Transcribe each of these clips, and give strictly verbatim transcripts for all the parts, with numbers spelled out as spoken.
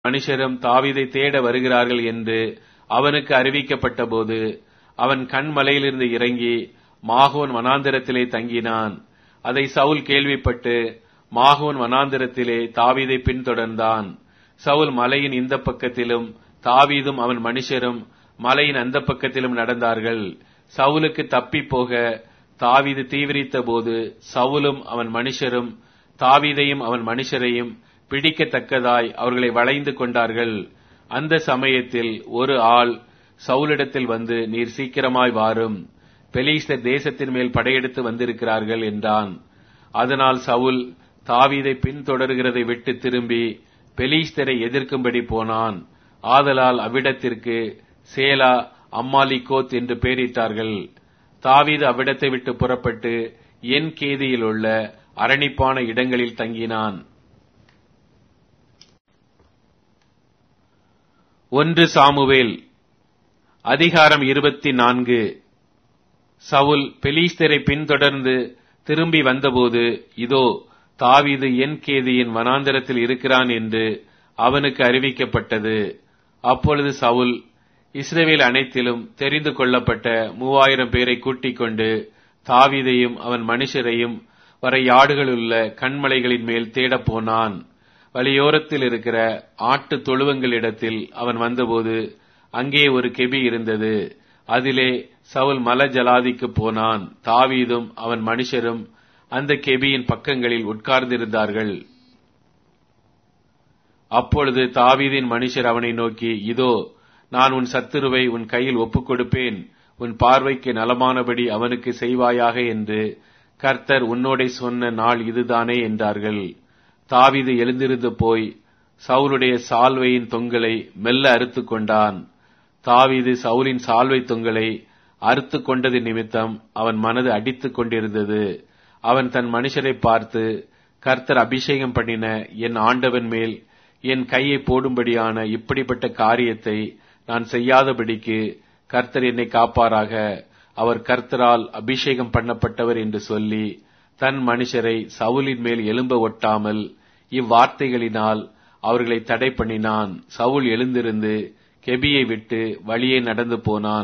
மனுஷரும் தாவீதை தேட வருகிறார்கள் என்று அவனுக்கு அறிவிக்கப்பட்ட போது அவன் கண்மலையிலிருந்து இறங்கி மாகோன் வனாந்திரத்திலே தங்கினான். அதை சவுல் கேள்விப்பட்டு மாகோன் வனாந்திரத்திலே தாவீதை பின்தொடர்ந்தான். சவுல் மலையின் இந்த பக்கத்திலும் தாவீதும் அவன் மனுஷரும் மலையின் அந்த பக்கத்திலும் நடந்தார்கள். சவுலுக்கு தப்பி போக தாவீது தீவிரித்த போது சவுலும் அவன் மனுஷரும் தாவீதையும் அவன் மனுஷரையும் பிடிக்கத்தக்கதாய் அவர்களை வளைந்து கொண்டார்கள். அந்த சமயத்தில் ஒரு ஆள் சவுலிடத்தில் வந்து, நீர் சீக்கிரமாய் வாரும், பெலிஸ்தர் தேசத்தின் மேல் படையெடுத்து வந்திருக்கிறார்கள் என்றான். அதனால் சவுல் தாவீதை பின்தொடர்கிறதை விட்டு திரும்பி பெலிஸ்தரை எதிர்க்கும்படி போனான். ஆதலால் அவ்விடத்திற்கு சேலா அம்மாலிகோத் என்று பெயரிட்டார்கள். தாவீது அவ்விடத்தை விட்டு புறப்பட்டு என் கேதியில் உள்ள அரணிப்பான இடங்களில் தங்கினான். ஒன்று சாமுவேல் அதிகாரம் இருபத்தி நான்கு. சவுல் பெலிஸ்தரை பின்தொடர்ந்து திரும்பி வந்தபோது, இதோ தாவீது என் கேதியின் வனாந்தரத்தில் இருக்கிறான் என்று அவனுக்கு அறிவிக்கப்பட்டது. அப்பொழுது சவுல் இஸ்ரவேல் அனைத்திலும் தெரிந்து கொள்ளப்பட்ட மூவாயிரம் பேரை கூட்டிக் கொண்டு தாவீதையும் அவன் மனுஷரையும் வரையாடுகளுள்ள கண்மலைகளின் மேல் தேடப் போனான். வழியோரத்தில் இருக்கிற ஆட்டு தொழுவங்களிடத்தில் அவன் வந்தபோது அங்கே ஒரு கெபி இருந்தது. அதிலே சவுல் மல ஜலாதிக்கு போனான். தாவீதும் அவன் மனுஷரும் அந்த கெபியின் பக்கங்களில் உட்கார்ந்திருந்தார்கள். அப்பொழுது தாவீதின் மனுஷர் அவனை நோக்கி, இதோ நான் உன் சத்துருவை உன் கையில் ஒப்புக் கொடுப்பேன், உன் பார்வைக்கு நலமானபடி அவனுக்கு செய்வாயாக என்று கர்த்தர் உன்னோடே சொன்ன நாள் இதுதானே என்றார்கள். தாவீது எழுந்திருந்து போய் சவுலுடைய சால்வையின் தொங்கலை மெல்ல அறுத்து கொண்டான். தாவீது சவுலின் சால்வை தொங்கலை அறுத்து கொண்டது நிமித்தம் அவன் மனது அடித்துக் கொண்டிருந்தது. அவன் தன் மனுஷரை பார்த்து, கர்த்தர் அபிஷேகம் பண்ணின என் ஆண்டவன் மேல் என் கையை போடும்படியான இப்படிப்பட்ட காரியத்தை நான் செய்யாதபடிக்கு கர்த்தர் என்னை காப்பாராக. அவர் கர்த்தரால் அபிஷேகம் பண்ணப்பட்டவர் என்று சொல்லி தன் மனுஷரை சவுலின் மேல் எழும்ப ஒட்டாமல் இவ்வார்த்தைகளினால் அவர்களை தடை பண்ணினான். சவுல் எழுந்திருந்து கெபியை விட்டு வழியே நடந்து போனான்.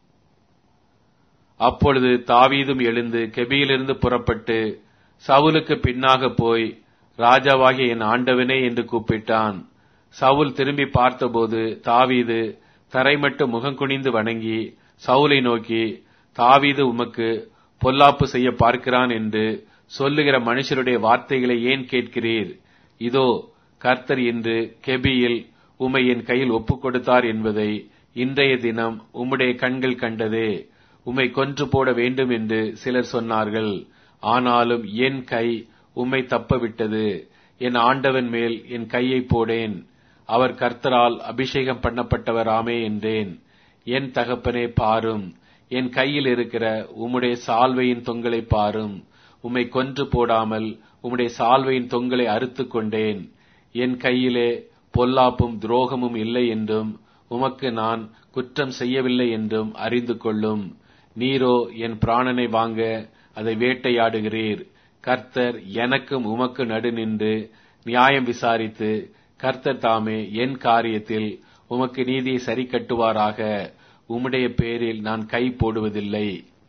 அப்பொழுது தாவீதும் எழுந்து கெபியிலிருந்து புறப்பட்டு சவுலுக்கு பின்னாக போய், ராஜாவாகிய என் ஆண்டவனே என்று கூப்பிட்டான். சவுல் திரும்பி பார்த்தபோது தாவீது தரைமட்டு முகங்குனிந்து வணங்கி சவுலை நோக்கி, தாவீது உமக்கு பொல்லாப்பு செய்ய பார்க்கிறான் என்று சொல்லுகிற மனுஷருடைய வார்த்தைகளை ஏன் கேட்கிறீர்? இதோ கர்த்தர் இன்று கெபியில் உம்மை என் கையில் ஒப்புக் கொடுத்தார் என்பதை இன்றைய தினம் உம்முடைய கண்கள் கண்டதே. உம்மை கொன்று போட வேண்டும் என்று சிலர் சொன்னார்கள். ஆனாலும் என் கை உம்மை தப்பவிட்டது. என் ஆண்டவன் மேல் என் கையை போடேன். அவர் கர்த்தரால் அபிஷேகம் பண்ணப்பட்டவராமே என்றேன். என் தகப்பனே பாரும், என் கையில் இருக்கிற உம்முடைய சால்வையின் தொங்கலை பாரும். உம்மை கொன்று போடாமல் உம்முடைய சால்வையின் தொங்கலை அறுத்து கொண்டேன். என் கையிலே பொல்லாப்பும் துரோகமும் இல்லை என்றும் உமக்கு நான் குற்றம் செய்யவில்லை என்றும் அறிந்து கொள்ளும். நீரோ என் பிராணனை வாங்க அதை வேட்டையாடுகிறீர். கர்த்தர் எனக்கும் உமக்கு நடு நின்று நியாயம் விசாரித்து கர்த்தர் தாமே என் காரியத்தில் உமக்கு நீதியை சரி கட்டுவாராக. உம்முடைய பேரில் நான் கை போடுவதில்லை.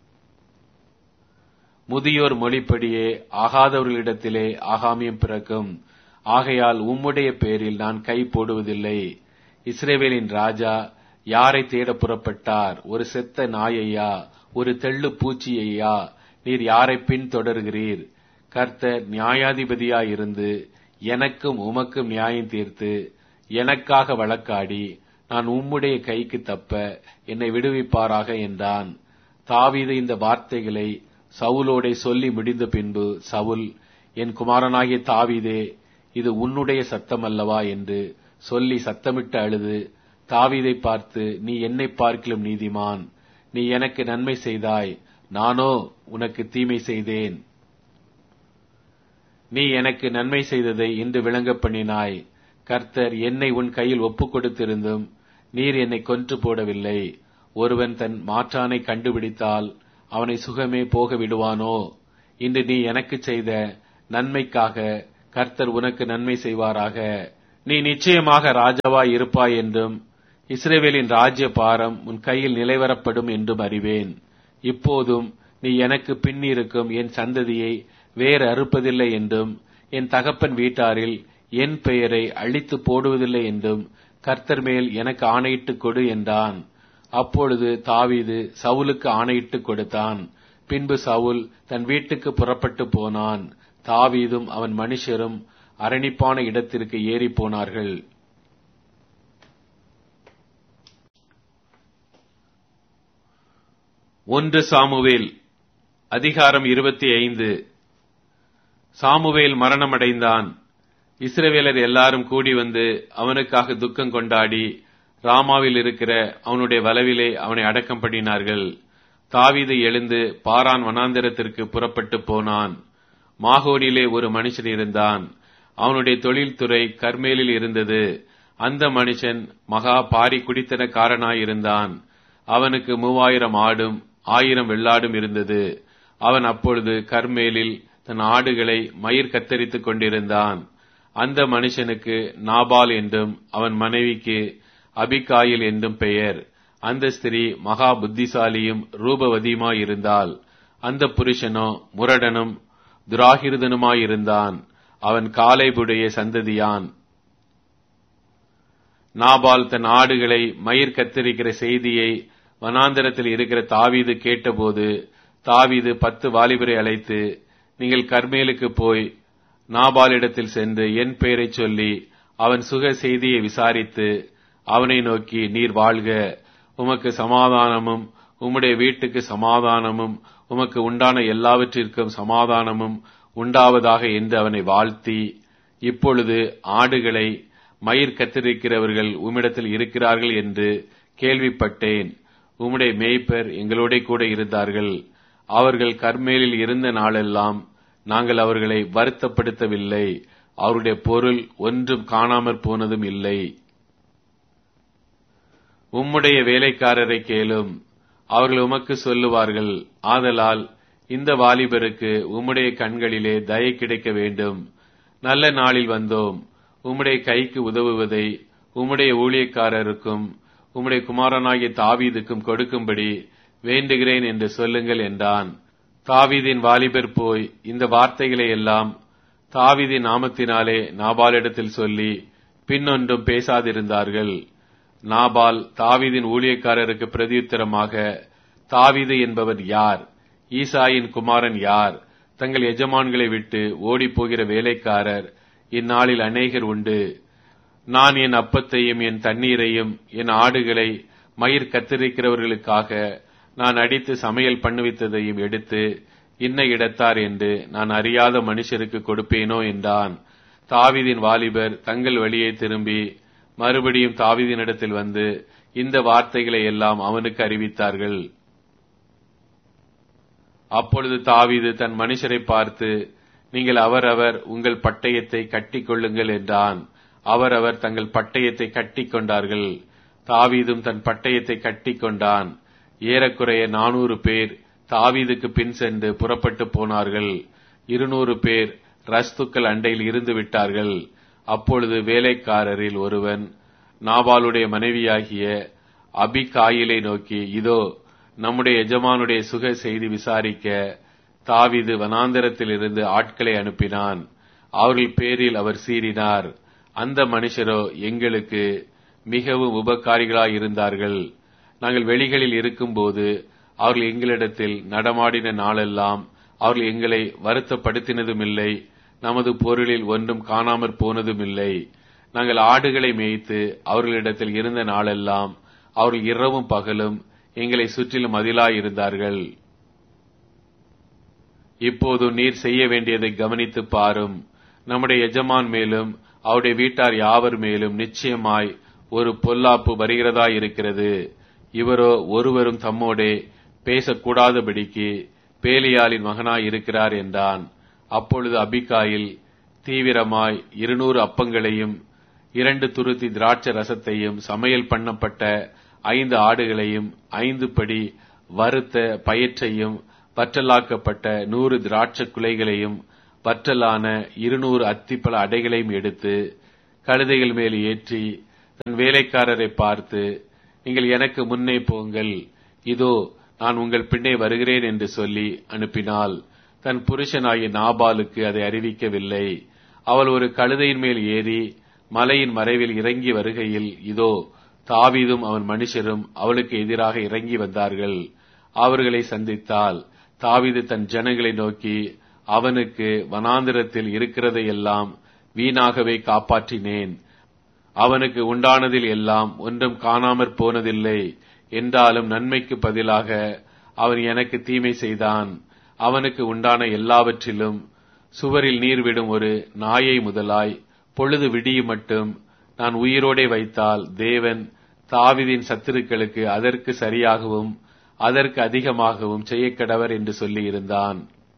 முதியோர் மொழிப்படியே ஆகாதவர்களிடத்திலே ஆகாமியம் பிறக்கும். ஆகையால் உம்முடைய பேரில் நான் கை போடுவதில்லை. இஸ்ரவேலின் ராஜா யாரை தேட புறப்பட்டார்? ஒரு செத்த நாயையா? ஒரு தெள்ளு பூச்சியையா? நீர் யாரை பின் தொடர்கிறீர்? கர்த்தர் நியாயாதிபதியாயிருந்து எனக்கும் உமக்கும் நியாயம் தீர்த்து எனக்காக வழக்காடி நான் உம்முடைய கைக்கு தப்ப என்னை விடுவிப்பாராக என்றான். தாவீது இந்த வார்த்தைகளை சவுலோடே சொல்லி முடிந்த பின்பு சவுல், என் குமாரனாகிய தாவீதே, இது உன்னுடைய சத்தம் அல்லவா என்று சொல்லி சத்தமிட்டு அழுது தாவீதை பார்த்து, நீ என்னை பார்க்கிலும் நீதிமான். நீ எனக்கு நன்மை செய்தாய், நானோ உனக்கு தீமை செய்தேன். நீ எனக்கு நன்மை செய்ததை இன்று விளங்க பண்ணினாய். கர்த்தர் என்னை உன் கையில் ஒப்புக் கொடுத்திருந்தும் நீர் என்னை கொன்று போடவில்லை. ஒருவன் தன் மாற்றானை கண்டுபிடித்தால் அவனை சுகமே போக விடுவானோ? இன்று நீ எனக்கு செய்த நன்மைக்காக கர்த்தர் உனக்கு நன்மை செய்வாராக. நீ நிச்சயமாக ராஜாவாய் இருப்பாய் என்றும் இஸ்ரவேலின் ராஜ்ய பாரம் உன் கையில் நிலைவரப்படும் என்றும் அறிவேன். இப்போதும் நீ எனக்கு பின்னிருக்கும் என் சந்ததியை வேறு அறுப்பதில்லை என்றும் என் தகப்பன் வீட்டாரில் என் பெயரை அழித்து போடுவதில்லை என்றும் கர்த்தர் மேல் எனக்கு ஆணையிட்டுக் கொடு என்றான். அப்பொழுது தாவீது சவுலுக்கு ஆணையிட்டுக் கொடுத்தான். பின்பு சவுல் தன் வீட்டுக்கு புறப்பட்டு போனான். தாவீதும் அவன் மனுஷரும் அரணிப்பான இடத்திற்கு ஏறி போனார்கள். ஒன்று சாமுவேல் அதிகாரம் இருபத்தி ஐந்து. சாமுவேல் மரணமடைந்தான். இஸ்ரவேலர் எல்லாரும் கூடி வந்து அவனுக்காக துக்கம் கொண்டாடி ராமாவில் இருக்கிற அவனுடைய வலவிலே அவனை அடக்கம் பண்ணினார்கள். தாவீது எழுந்து பாரான் வனாந்தரத்திற்கு புறப்பட்டு போனான். மாகோனிலே ஒரு மனுஷன் இருந்தான். அவனுடைய தொழில்துறை கர்மேலில் இருந்தது. அந்த மனுஷன் மகா பாரி குடித்தனக்காரனாயிருந்தான். அவனுக்கு மூவாயிரம் ஆடும் ஆயிரம் வெள்ளாடும் இருந்தது. அவன் அப்பொழுது கர்மேலில் தன் ஆடுகளை மயிர் கத்தரித்துக் கொண்டிருந்தான். அந்த மனுஷனுக்கு நாபால் என்றும் அவன் மனைவிக்கு அபிகாயில் என்றும் பெயர். அந்த ஸ்திரீ மகா புத்திசாலியும் ரூபவதியுமாயிருந்தாள். அந்த புருஷனோ முரடனும் துராகிருதனுமாயிருந்தான். அவன் காலேபுடைய சந்ததியான். நாபால் தன் ஆடுகளை மயிர் கத்தரிக்கிற செய்தியை வனாந்தரத்தில் இருக்கிற தாவீது கேட்டபோது தாவீது பத்து வாலிபரை அழைத்து, நீங்கள் கர்மேலுக்கு போய் நாபாலிடத்தில் சென்று என் பெயரை சொல்லி அவன் சுக செய்தியை விசாரித்து அவனை நோக்கி, நீர் வாழ்க, உமக்கு சமாதானமும் உம்முடைய வீட்டுக்கு சமாதானமும் உமக்கு உண்டான எல்லாவற்றிற்கும் சமாதானமும் உண்டாவதாக என்று அவனை வாழ்த்தி, இப்பொழுது ஆடுகளை மயிர் கத்தரிக்கிறவர்கள் உம்மிடத்தில் இருக்கிறார்கள் என்று கேள்விப்பட்டேன். உம்முடைய மேய்ப்பர் எங்களோட கூட இருந்தார்கள். அவர்கள் கர்மேலில் இருந்த நாளெல்லாம் நாங்கள் அவர்களை வருத்தப்படுத்தவில்லை. அவருடைய பொருள் ஒன்றும் காணாமற் போனதும் இல்லை. உம்முடைய வேலைக்காரரை கேளும், அவர்கள் உமக்கு சொல்லுவார்கள். ஆதலால் இந்த வாலிபருக்கு உம்முடைய கண்களிலே தயை கிடைக்க வேண்டும். நல்ல நாளில் வந்தோம். உம்முடைய கைக்கு உதவுவதை உம்முடைய ஊழியக்காரருக்கும் உம்முடைய குமாரனாகிய தாவீதுக்கும் கொடுக்கும்படி வேண்டுகிறேன் என்று சொல்லுங்கள் என்றான். தாவீதின் வாலிபர் போய் இந்த வார்த்தைகளை எல்லாம் தாவீதின் நாமத்தினாலே நாபாலிடத்தில் சொல்லி பின்னொன்றும் பேசாதிருந்தார்கள். நாபால் தாவீதின் ஊழியக்காரருக்கு பிரதியுத்தரமாக, தாவீது என்பவர் யார்? ஈசாயின் குமாரன் யார்? தங்கள் எஜமான்களை விட்டு ஓடிப்போகிற வேலைக்காரர் இந்நாளில் அநேகர் உண்டு. நான் என் அப்பத்தையும் என் தண்ணீரையும் என் ஆடுகளை மயிர் கத்தரிக்கிறவர்களுக்காக நான் அடித்து சமையல் பண்ணுவித்ததையும் எடுத்து இன்ன இடத்தார் என்று நான் அறியாத மனுஷருக்கு கொடுப்பேனோ என்றான். தாவீதின் வாலிபர் தங்கள் வழியை திரும்பி மறுபடியும் தாவீதினிடத்தில் வந்து இந்த வார்த்தைகளை எல்லாம் அவனுக்கு அறிவித்தார்கள். அப்பொழுது தாவீது தன் மனுஷரை பார்த்து, நீங்கள் அவரவர் உங்கள் பட்டயத்தை கட்டிக் கொள்ளுங்கள் என்றான். அவரவர் தங்கள் பட்டயத்தை கட்டிக் கொண்டார்கள். தாவீதும் தன் பட்டயத்தை கட்டிக் கொண்டான். ஏறக்குறைய நானூறு பேர் தாவீதுக்கு பின் சென்று புறப்பட்டு போனார்கள். இருநூறு பேர் ரஸ்துக்கள் அண்டையில் இருந்து விட்டார்கள். அப்பொழுது வேலைக்காரரில் ஒருவன் நாபாலுடைய மனைவியாகிய அபிகாயிலை நோக்கி, இதோ நம்முடைய எஜமானுடைய சுக செய்தி விசாரிக்க தாவீது வனாந்தரத்தில் இருந்து ஆட்களை அனுப்பினான். அவர்கள் பேரில் அவர் சீறினார். அந்த மனுஷரோ எங்களுக்கு மிகவும் உபகாரிகளாயிருந்தார்கள். நாங்கள் வெளிகளில் இருக்கும்போது அவர்கள் எங்களிடத்தில் நடமாடின நாளெல்லாம் அவர்கள் எங்களை வருத்தப்படுத்தினதும் இல்லை. நமது பொருளில் ஒன்றும் காணாமற் போனதும் இல்லை. நாங்கள் ஆடுகளை மேய்த்து அவர்களிடத்தில் இருந்த நாளெல்லாம் அவர்கள் இரவும் பகலும் எங்களை சுற்றிலும் மதிலாயிருந்தார்கள். இப்போது நீர் செய்ய வேண்டியதை கவனித்து பாரும். நம்முடைய எஜமான் மேலும் அவருடைய வீட்டார் யாவர் மேலும் நிச்சயமாய் ஒரு பொல்லாப்பு வருகிறதா இருக்கிறது. இவரோ ஒருவரும் தம்மோடே பேசக்கூடாதபடிக்கு பேலியாளின் மகனாய் இருக்கிறார் என்றான். அப்பொழுது அபிகாயில் தீவிரமாய் இருநூறு அப்பங்களையும் இரண்டு துருத்தி திராட்சை ரசத்தையும் சமையல் பண்ணப்பட்ட ஐந்து ஆடுகளையும் ஐந்து படி வறுத்த பயற்றையும் வற்றலாக்கப்பட்ட நூறு திராட்சை குலைகளையும் வற்றலான இருநூறு அத்திப்பழ அடைகளையும் எடுத்து கழுதைகள் மேல் ஏற்றி தன் வேலைக்காரரை பார்த்து, நீங்கள் எனக்கு முன்னே போங்கள், இதோ நான் உங்கள் பின்னே வருகிறேன் என்று சொல்லி அனுப்பினாள். தன் புருஷனாகிய நாபாலுக்கு அதை அறிவிக்கவில்லை. அவள் ஒரு கழுதையின் மேல் ஏறி மலையின் மறைவில் இறங்கி வருகையில், இதோ தாவீதும் அவன் மனுஷரும் அவளுக்கு எதிராக இறங்கி வந்தார்கள். அவர்களை சந்தித்தாள். தாவீது தன் ஜனங்களை நோக்கி, அவனுக்கு வனாந்திரத்தில் இருக்கிறதையெல்லாம் வீணாகவே காப்பாற்றினேன். அவனுக்கு உண்டானதில் எல்லாம் ஒன்றும் காணாமற் போனதில்லை. என்றாலும் நன்மைக்கு பதிலாக அவன் எனக்கு தீமை செய்தான். அவனுக்கு உண்டான எல்லாவற்றிலும் சுவரில் நீர் விடும் ஒரு நாயை முதலாய் பொழுது விடியும் மட்டும் நான் உயிரோடே வைத்தால் தேவன் தாவீதின் சத்துருக்களுக்கு அதற்கு சரியாகவும் அதற்கு அதிகமாகவும் செய்யக்கடவர் என்று சொல்லி இருந்தான்.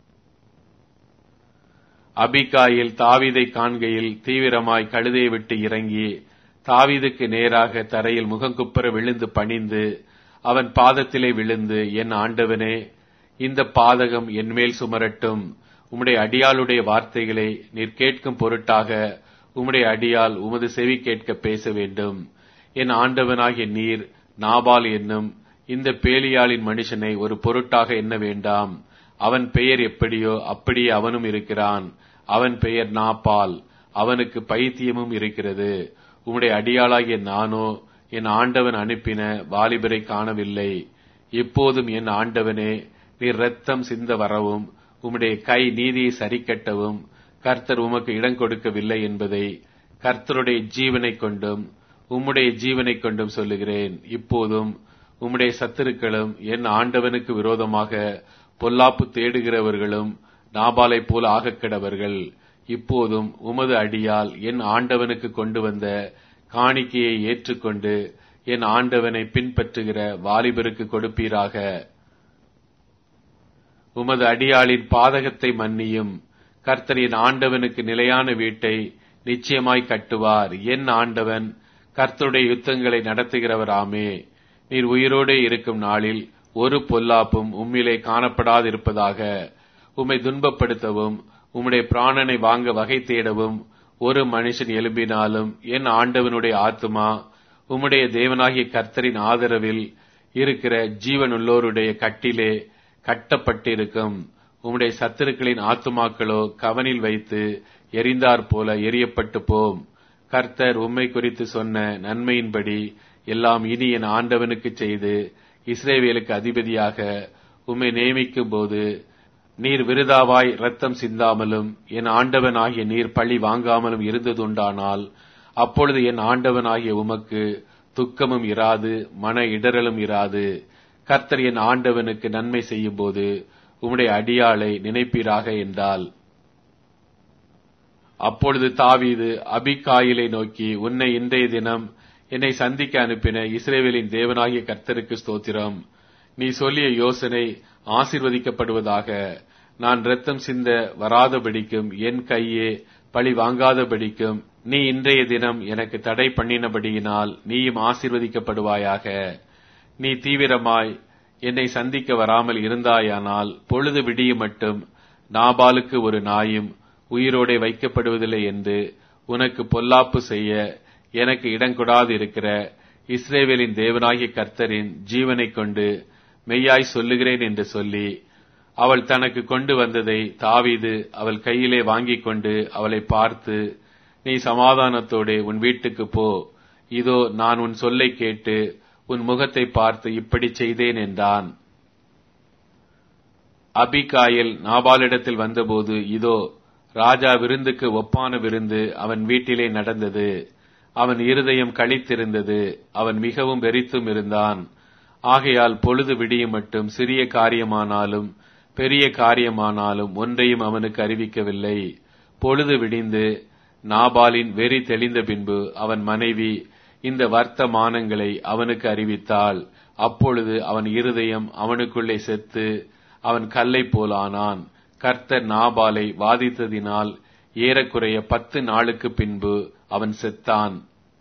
அபிகாயில் தாவீதை காண்கையில் தீவிரமாய் கழுதையை விட்டு இறங்கி தாவீதுக்கு நேராக தரையில் முகங்குப்புற விழுந்து பணிந்து அவன் பாதத்திலே விழுந்து, என் ஆண்டவனே, இந்த பாதகம் என்மேல் சுமரட்டும். உம்முடைய அடியாளுடைய வார்த்தைகளை நீர் கேட்கும் பொருட்டாக உம்முடைய அடியால் உமது செவி கேட்க பேச வேண்டும். என் ஆண்டவனாகிய நீர் நாபால் என்னும் இந்த பேலியாளின் மனுஷனை ஒரு பொருட்டாக எண்ண வேண்டாம். அவன் பெயர் எப்படியோ அப்படியே அவனும் இருக்கிறான். அவன் பெயர் நாபால். அவனுக்கு பைத்தியமும் இருக்கிறது. உம்முடைய அடியாளாகிய நானோ என் ஆண்டவன் அனுப்பின வாலிபரை காணவில்லை. எப்போதும் என் ஆண்டவனே, நீர் இரத்தம் சிந்த வரவும் உம்முடைய கை நீதியை சரிக்கட்டவும் கர்த்தர் உமக்கு இடம் கொடுக்கவில்லை என்பதை கர்த்தருடைய ஜீவனை கொண்டும் உம்முடைய ஜீவனை கொண்டும் சொல்லுகிறேன். இப்போதும் உம்முடைய சத்துருக்களும் என் ஆண்டவனுக்கு விரோதமாக பொல்லாப்பு தேடுகிறவர்களும் நாபாலை போல ஆகக்கிடவர்கள். இப்போதும் உமது அடியால் என் ஆண்டவனுக்கு கொண்டு வந்த காணிக்கையை ஏற்றுக்கொண்டு என் ஆண்டவனை பின்பற்றுகிற வாலிபருக்கு கொடுப்பீராக. உமது அடியாளின் பாதகத்தை மன்னியும். கர்த்தர் என் ஆண்டவனுக்கு நிலையான வீட்டை நிச்சயமாய் கட்டுவார். என் ஆண்டவன் கர்த்தருடைய யுத்தங்களை நடத்துகிறவராமே. நீர் உயிரோடே இருக்கும் நாளில் ஒரு பொல்லாப்பும் உம்மிலே காணப்படாதிருப்பதாக. உம்மை துன்பப்படுத்தவும் உம்முடைய பிராணனை வாங்க வகை தேடவும் ஒரு மனுஷன் எழும்பினாலும் என் ஆண்டவனுடைய ஆத்துமா உம்முடைய தேவனாகிய கர்த்தரின் ஆதரவில் இருக்கிற ஜீவனுள்ளோருடைய கட்டிலே கட்டப்பட்டிருக்கும். உம்முடைய சத்துருக்களின் ஆத்துமாக்களோ கவனில் வைத்து எரிந்தாற் போல எரியப்பட்டு போம். கர்த்தர் உம்மை குறித்து சொன்ன நன்மையின்படி எல்லாம் இனி என் ஆண்டவனுக்கு செய்து இஸ்ரவேலுக்கு அதிபதியாக உம்மை நியமிக்கும் போது நீர் விருதாவாய் இரத்தம் சிந்தாமலும் என் ஆண்டவனாகிய நீர் பழி வாங்காமலும் இருந்ததுண்டானால் அப்பொழுது என் ஆண்டவனாகிய உமக்கு துக்கமும் இராது, மன இடரலும் இராது. கர்த்தர் என் ஆண்டவனுக்கு நன்மை செய்யும் போது உம்முடைய அடியாளை நினைப்பீராக என்றால். அப்பொழுது தாவீது அபிகாயிலை நோக்கி, உன்னை இன்றைய தினம் என்னை சந்திக்க அனுப்பின இஸ்ரவேலின் தேவனாகிய கர்த்தருக்கு ஸ்தோத்திரம். நீ சொல்லிய யோசனை ஆசீர்வதிக்கப்படுவதாக. நான் இரத்தம் சிந்த வராதபடிக்கும் என் கையே பழி வாங்காதபடிக்கும் நீ இன்றைய தினம் எனக்கு தடை பண்ணினபடியினால் நீயும் ஆசீர்வதிக்கப்படுவாயாக. நீ தீவிரமாய் என்னை சந்திக்க வராமல் இருந்தாயானால் பொழுது விடியும் மட்டும் நாபாலுக்கு ஒரு நாயும் உயிரோடே வைக்கப்படுவதில்லை என்று உனக்கு பொல்லாப்பு செய்ய எனக்கு இடங்கொடாது இருக்கிற இஸ்ரவேலின் தேவனாகிய கர்த்தரின் ஜீவனை கொண்டு மெய்யாய் சொல்லுகிறேன் என்று சொல்லி அவள் தனக்கு கொண்டு வந்ததை தாவீது அவள் கையிலே வாங்கிக் கொண்டு அவளை பார்த்து, நீ சமாதானத்தோடே உன் வீட்டுக்கு போ. இதோ நான் உன் சொல்லை கேட்டு உன் முகத்தை பார்த்து இப்படி செய்தேன் என்றான். அபிகாயில் நாபாலிடத்தில் வந்தபோது இதோ ராஜா விருந்துக்கு ஒப்பான விருந்து அவன் வீட்டிலே நடந்தது. அவன் இருதயம் களித்திருந்தது. அவன் மிகவும் வெறித்தும் இருந்தான். ஆகையால் பொழுது விடியும் மட்டும் சிறிய காரியமானாலும் பெரிய காரியமானாலும் ஒன்றையும் அவனுக்கு அறிவிக்கவில்லை. பொழுது விடிந்து நாபாலின் வெறி தெளிந்த பின்பு அவன் மனைவி இந்த வர்த்தமானங்களை அவனுக்கு அறிவித்தாள். அப்பொழுது அவன் இருதயம் அவனுக்குள்ளே செத்து அவன் கல்லை போலானான். கர்த்தர் நாபாலை வாதித்ததினால் ஏறக்குறைய பத்து நாளுக்கு பின்பு அவன் செத்தான்.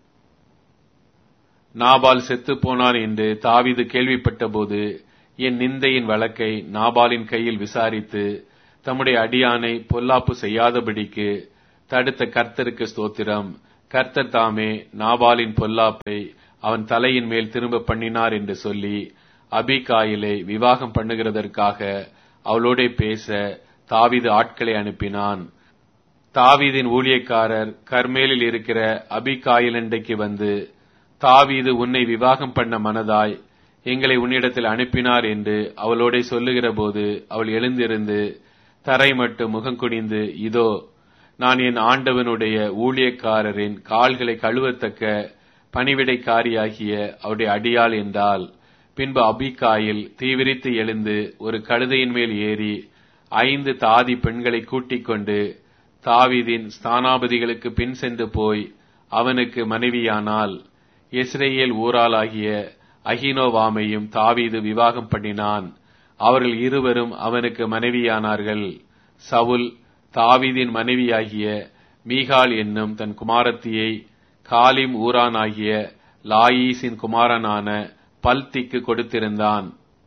நாபால் செத்து போனான் என்று தாவீது கேள்விப்பட்ட போது என் நிந்தையின் வழக்கை நாபாலின் கையில் விசாரித்து தம்முடைய அடியானை பொல்லாப்பு செய்யாதபடிக்கு தடுத்த கர்த்தருக்கு ஸ்தோத்திரம். கர்த்தர் தாமே நாபாலின் பொல்லாப்பை அவன் தலையின் மேல் திரும்ப பண்ணினார் என்று சொல்லி அபிகாயிலை விவாகம் பண்ணுகிறதற்காக அவளோட பேச தாவீது ஆட்களை அனுப்பினான். தாவீதின் ஊழியக்காரர் கர்மேலில் இருக்கிற அபிகாயிலண்டைக்கு வந்து, தாவீது உன்னை விவாகம் பண்ண மனதாய் எங்களை உன்னிடத்தில் அனுப்பினார் என்று அவளோட சொல்லுகிற போது அவள் எழுந்திருந்து தரை மட்டும் முகங்குனிந்து, இதோ நான் என் ஆண்டவனுடைய ஊழியக்காரரின் கால்களை கழுவத்தக்க பணிவிடைக்காரியாகிய அவருடைய அடியாள் என்றாள். பின்பு அபிகாயில் தீவிரித்து எழுந்து ஒரு கழுதையின் மேல் ஏறி ஐந்து தாதி பெண்களை கூட்டிக் கொண்டு தாவீதின் ஸ்தானாபதிகளுக்கு பின் சென்று போய் அவனுக்கு மனைவியானாள். இஸ்ரேல் ஊராளாகிய அகினோவாமையும் தாவீது விவாகம் பண்ணினான். அவர்கள் இருவரும் அவனுக்கு மனைவியானார்கள். சவுல் தாவீதின் மனைவியாகிய மீகாள் என்னும் தன் குமாரத்தியை காலிம் ஊரானாகிய லாயீசின் குமாரனான பல்திக்கு கொடுத்திருந்தான்.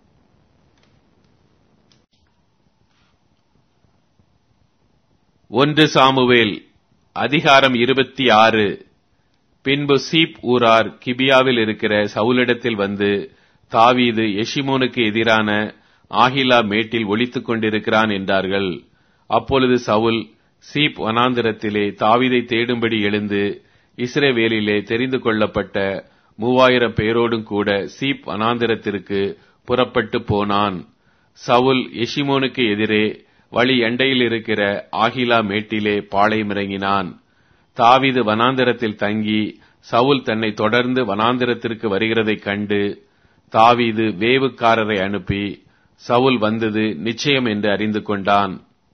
ஒன்று சாமுவேல் அதிகாரம் இருபத்தி ஆறு. பின்பு சீப் ஊரார் கிபியாவில் இருக்கிற சவுலிடத்தில் வந்து, தாவீது எஷிமோனுக்கு எதிரான ஆகிலா மேட்டில் ஒளித்துக் கொண்டிருக்கிறான் என்றார்கள். அப்பொழுது சவுல் சீப் வனாந்திரத்திலே தாவீதை தேடும்படி எழுந்து இஸ்ரவேலிலே தெரிந்து கொள்ளப்பட்ட மூவாயிரம் பேரோடும் கூட சீப் வனாந்திரத்திற்கு புறப்பட்டு போனான். சவுல் எஷிமோனுக்கு எதிரே வழி எண்டையில் இருக்கிற ஆகிலா மேட்டிலே பாளையமிறங்கினான். தாவீது வனாந்திரத்தில் தங்கி சவுல் தன்னை தொடர்ந்து வனாந்திரத்திற்கு வருகிறதைக் கண்டு தாவீது வேவுக்காரரை அனுப்பி சவுல் வந்தது நிச்சயம் என்று அறிந்து கொண்டான்.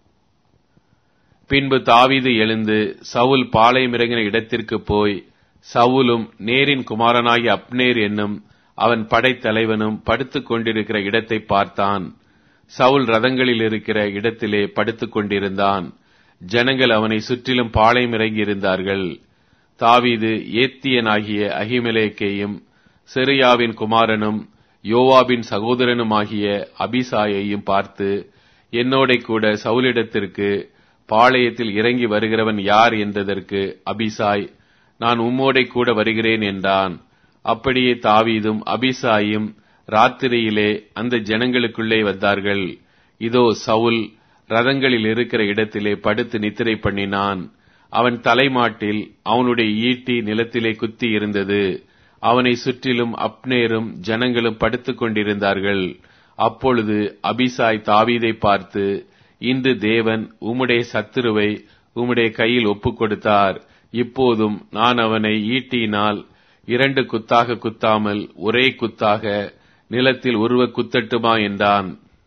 பின்பு தாவீது எழுந்து சவுல் பாளையமிறங்கின இடத்திற்கு போய் சவுலும் நேரின் குமாரனாகிய அப்னேர் என்னும் அவன் படைத்தலைவனும் படுத்துக் கொண்டிருக்கிற இடத்தை பார்த்தான். சவுல் ரதங்களில் இருக்கிற இடத்திலே படுத்துக் கொண்டிருந்தான். ஜனங்கள் அவனை சுற்றிலும் பாளையமிறங்கி இருந்தார்கள். தாவீது ஏத்தியனாகிய அகிமெலேக்கையும் செருயாவின் குமாரனும் யோவாபின் சகோதரனுமாகிய அபிசாயையும் பார்த்து, என்னோட கூட சவுலிடத்திற்கு பாளையத்தில் இறங்கி வருகிறவன் யார் என்றதற்கு அபிசாய், நான் உம்மோடை கூட வருகிறேன் என்றான். அப்படியே தாவீதும் அபிசாயும் ராத்திரியிலே அந்த ஜனங்களுக்குள்ளே வந்தார்கள். இதோ சவுல் ரதங்களில் இருக்கிற இடத்திலே படுத்து நித்திரை பண்ணினான். அவன் தலைமாட்டில் அவனுடைய ஈட்டி நிலத்திலே குத்தி இருந்தது. அவனை சுற்றிலும் அப்னேரும் ஜனங்களும் படுத்துக் கொண்டிருந்தார்கள். அப்பொழுது அபிசாய் தாவீதை பார்த்து, இன்று தேவன் உம்முடைய சத்துருவை உம்முடைய கையில் ஒப்புக் கொடுத்தார். இப்போதும் நான் அவனை ஈட்டியினால் இரண்டு குத்தாக குத்தாமல் ஒரே குத்தாக நிலத்தில் உருவ குத்தட்டுமா என்றான்.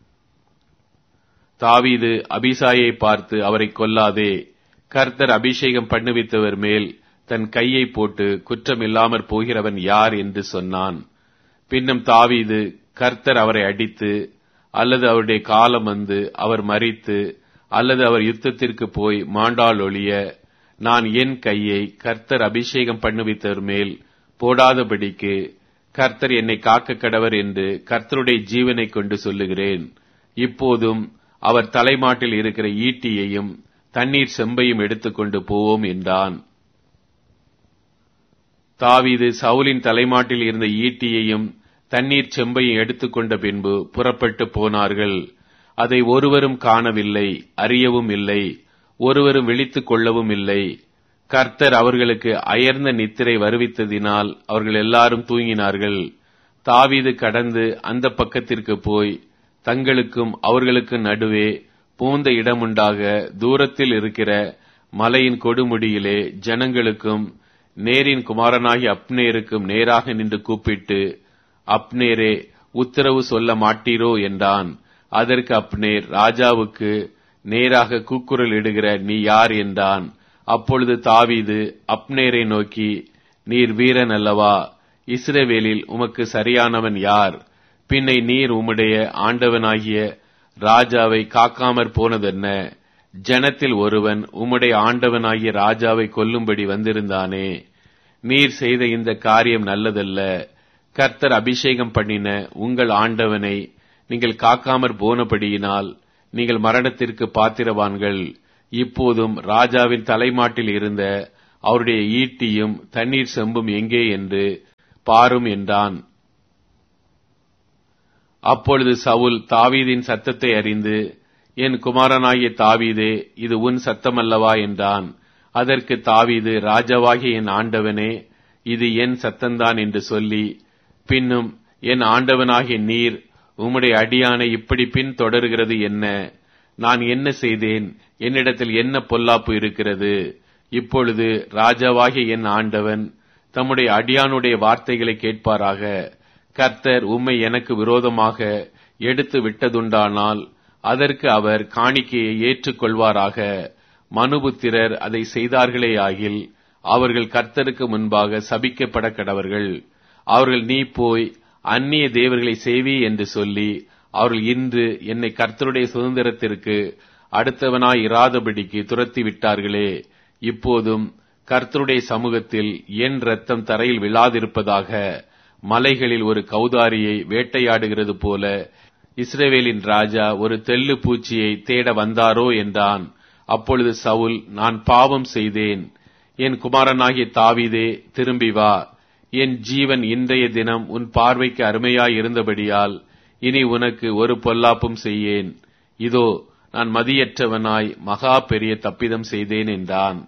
தாவீது அபிசாயை பார்த்து, அவரை கொல்லாதே, கர்த்தர் அபிஷேகம் பண்ணுவித்தவர் மேல் தன் கையை போட்டு குற்றமில்லாமற் போகிறவன் யார் என்று சொன்னான். பின்னும் தாவீது, கர்த்தர் அவரை அடித்து அல்லது அவருடைய காலம் வந்து அவர் மரித்து அல்லது அவர் யுத்தத்திற்கு போய் மாண்டால் ஒழிய நான் என் கையை கர்த்தர் அபிஷேகம் பண்ணுவித்தவர் மேல் போடாதபடிக்கு கர்த்தர் என்னை காக்க கடவர் என்று கர்த்தருடைய ஜீவனை கொண்டு சொல்லுகிறேன். இப்போதும் அவர் தலைமாட்டில் இருக்கிற ஈட்டியையும் தண்ணீர் செம்பையும் எடுத்துக்கொண்டு போவோம் என்றான். தாவீது சவுலின் தலைமாட்டில் இருந்த ஈட்டியையும் தண்ணீர் செம்பையும் எடுத்துக்கொண்ட பின்பு புறப்பட்டு போனார்கள். அதை ஒருவரும் காணவில்லை, அறியவும் இல்லை, ஒருவரும் விழித்துக் கொள்ளவும் இல்லை. கர்த்தர் அவர்களுக்கு அயர்ந்த நித்திரை வருவித்ததினால் அவர்கள் எல்லாரும் தூங்கினார்கள். தாவீது கடந்து அந்த பக்கத்திற்கு போய் தங்களுக்கும் அவர்களுக்கு நடுவே பூந்த இடமுண்டாக தூரத்தில் இருக்கிற மலையின் கொடுமுடியிலே ஜனங்களுக்கும் நேரின் குமாரனாகி அப்னேருக்கும் நேராக நின்று கூப்பிட்டு, அப்னேரே, உத்தரவு சொல்ல மாட்டீரோ என்றான். அதற்கு அப்னேர், ராஜாவுக்கு நேராக கூக்குரல் இடுகிற நீ யார் என்றான். அப்பொழுது தாவீது அப்னேரை நோக்கி, நீர் வீரன் அல்லவா? இஸ்ரவேலில் உமக்கு சரியானவன் யார்? பின்னை நீர் உம்முடைய ஆண்டவனாகிய ராஜாவை காக்காமற் போனதென்ன? ஜனத்தில் ஒருவன் உம்முடைய ஆண்டவனாகிய ராஜாவை கொல்லும்படி வந்திருந்தானே. நீர் செய்த இந்த காரியம் நல்லதல்ல. கர்த்தர் அபிஷேகம் பண்ணின உங்கள் ஆண்டவனை நீங்கள் காக்காமற் போனபடியினால் நீங்கள் மரணத்திற்கு பாத்திரவான்கள். இப்போதும் ராஜாவின் தலைமாட்டில் இருந்த அவருடைய ஈட்டியும் தண்ணீர் செம்பும் எங்கே என்று பாரும் என்றான். அப்பொழுது சவுல் தாவீதின் சத்தத்தை அறிந்து, என் குமாரனாகிய தாவீதே, இது உன் சத்தமல்லவா என்றான். அதற்கு தாவீது, ராஜாவாகிய என் ஆண்டவனே, இது என் சத்தந்தான் என்று சொல்லி, பின்னும் என் ஆண்டவனாகிய நீர் உம்முடைய அடியானை இப்படி பின் தொடர்கிறது என்ன? நான் என்ன செய்தேன்? என்னிடத்தில் என்ன பொல்லாப்பு இருக்கிறது? இப்பொழுது ராஜாவாகிய என் ஆண்டவன் தம்முடைய அடியானுடைய வார்த்தைகளை கேட்பாராக. கர்த்தர் உம்மை எனக்கு விரோதமாக எடுத்து விட்டதுண்டானால் அதற்கு அவர் காணிக்கையை ஏற்றுக் கொள்வாராக. மனுபுத்திரர் அதை செய்தார்களேயாகில் அவர்கள் கர்த்தருக்கு முன்பாக சபிக்கப்பட கடவர்கள். அவர்கள் நீ போய் அந்நிய தேவர்களை சேவி என்று சொல்லி அவர்கள் இன்று என்னை கர்த்தருடைய சுதந்திரத்திற்கு அடுத்தவனாய் இராதபடிக்கு துரத்தி விட்டார்களே. இப்போதும் கர்த்தருடைய சமூகத்தில் என் இரத்தம் தரையில் விழாதிருப்பதாக. மலைகளில் ஒரு கௌதாரியை வேட்டையாடுகிறது போல இஸ்ரவேலின் ராஜா ஒரு தெள்ளு பூச்சியை தேட வந்தாரோ என்றான். அப்பொழுது சவுல், நான் பாவம் செய்தேன். என் குமாரனாகிய தாவீதே, திரும்பி வா. என் ஜீவன் இன்றைய தினம் உன் பார்வைக்கு அருமையாய் இருந்தபடியால் இனி உனக்கு ஒரு பொல்லாப்பும் செய்யேன். இதோ நான் மதியற்றவனாய் மகா பெரிய தப்பிதம் செய்தேன் என்றான்.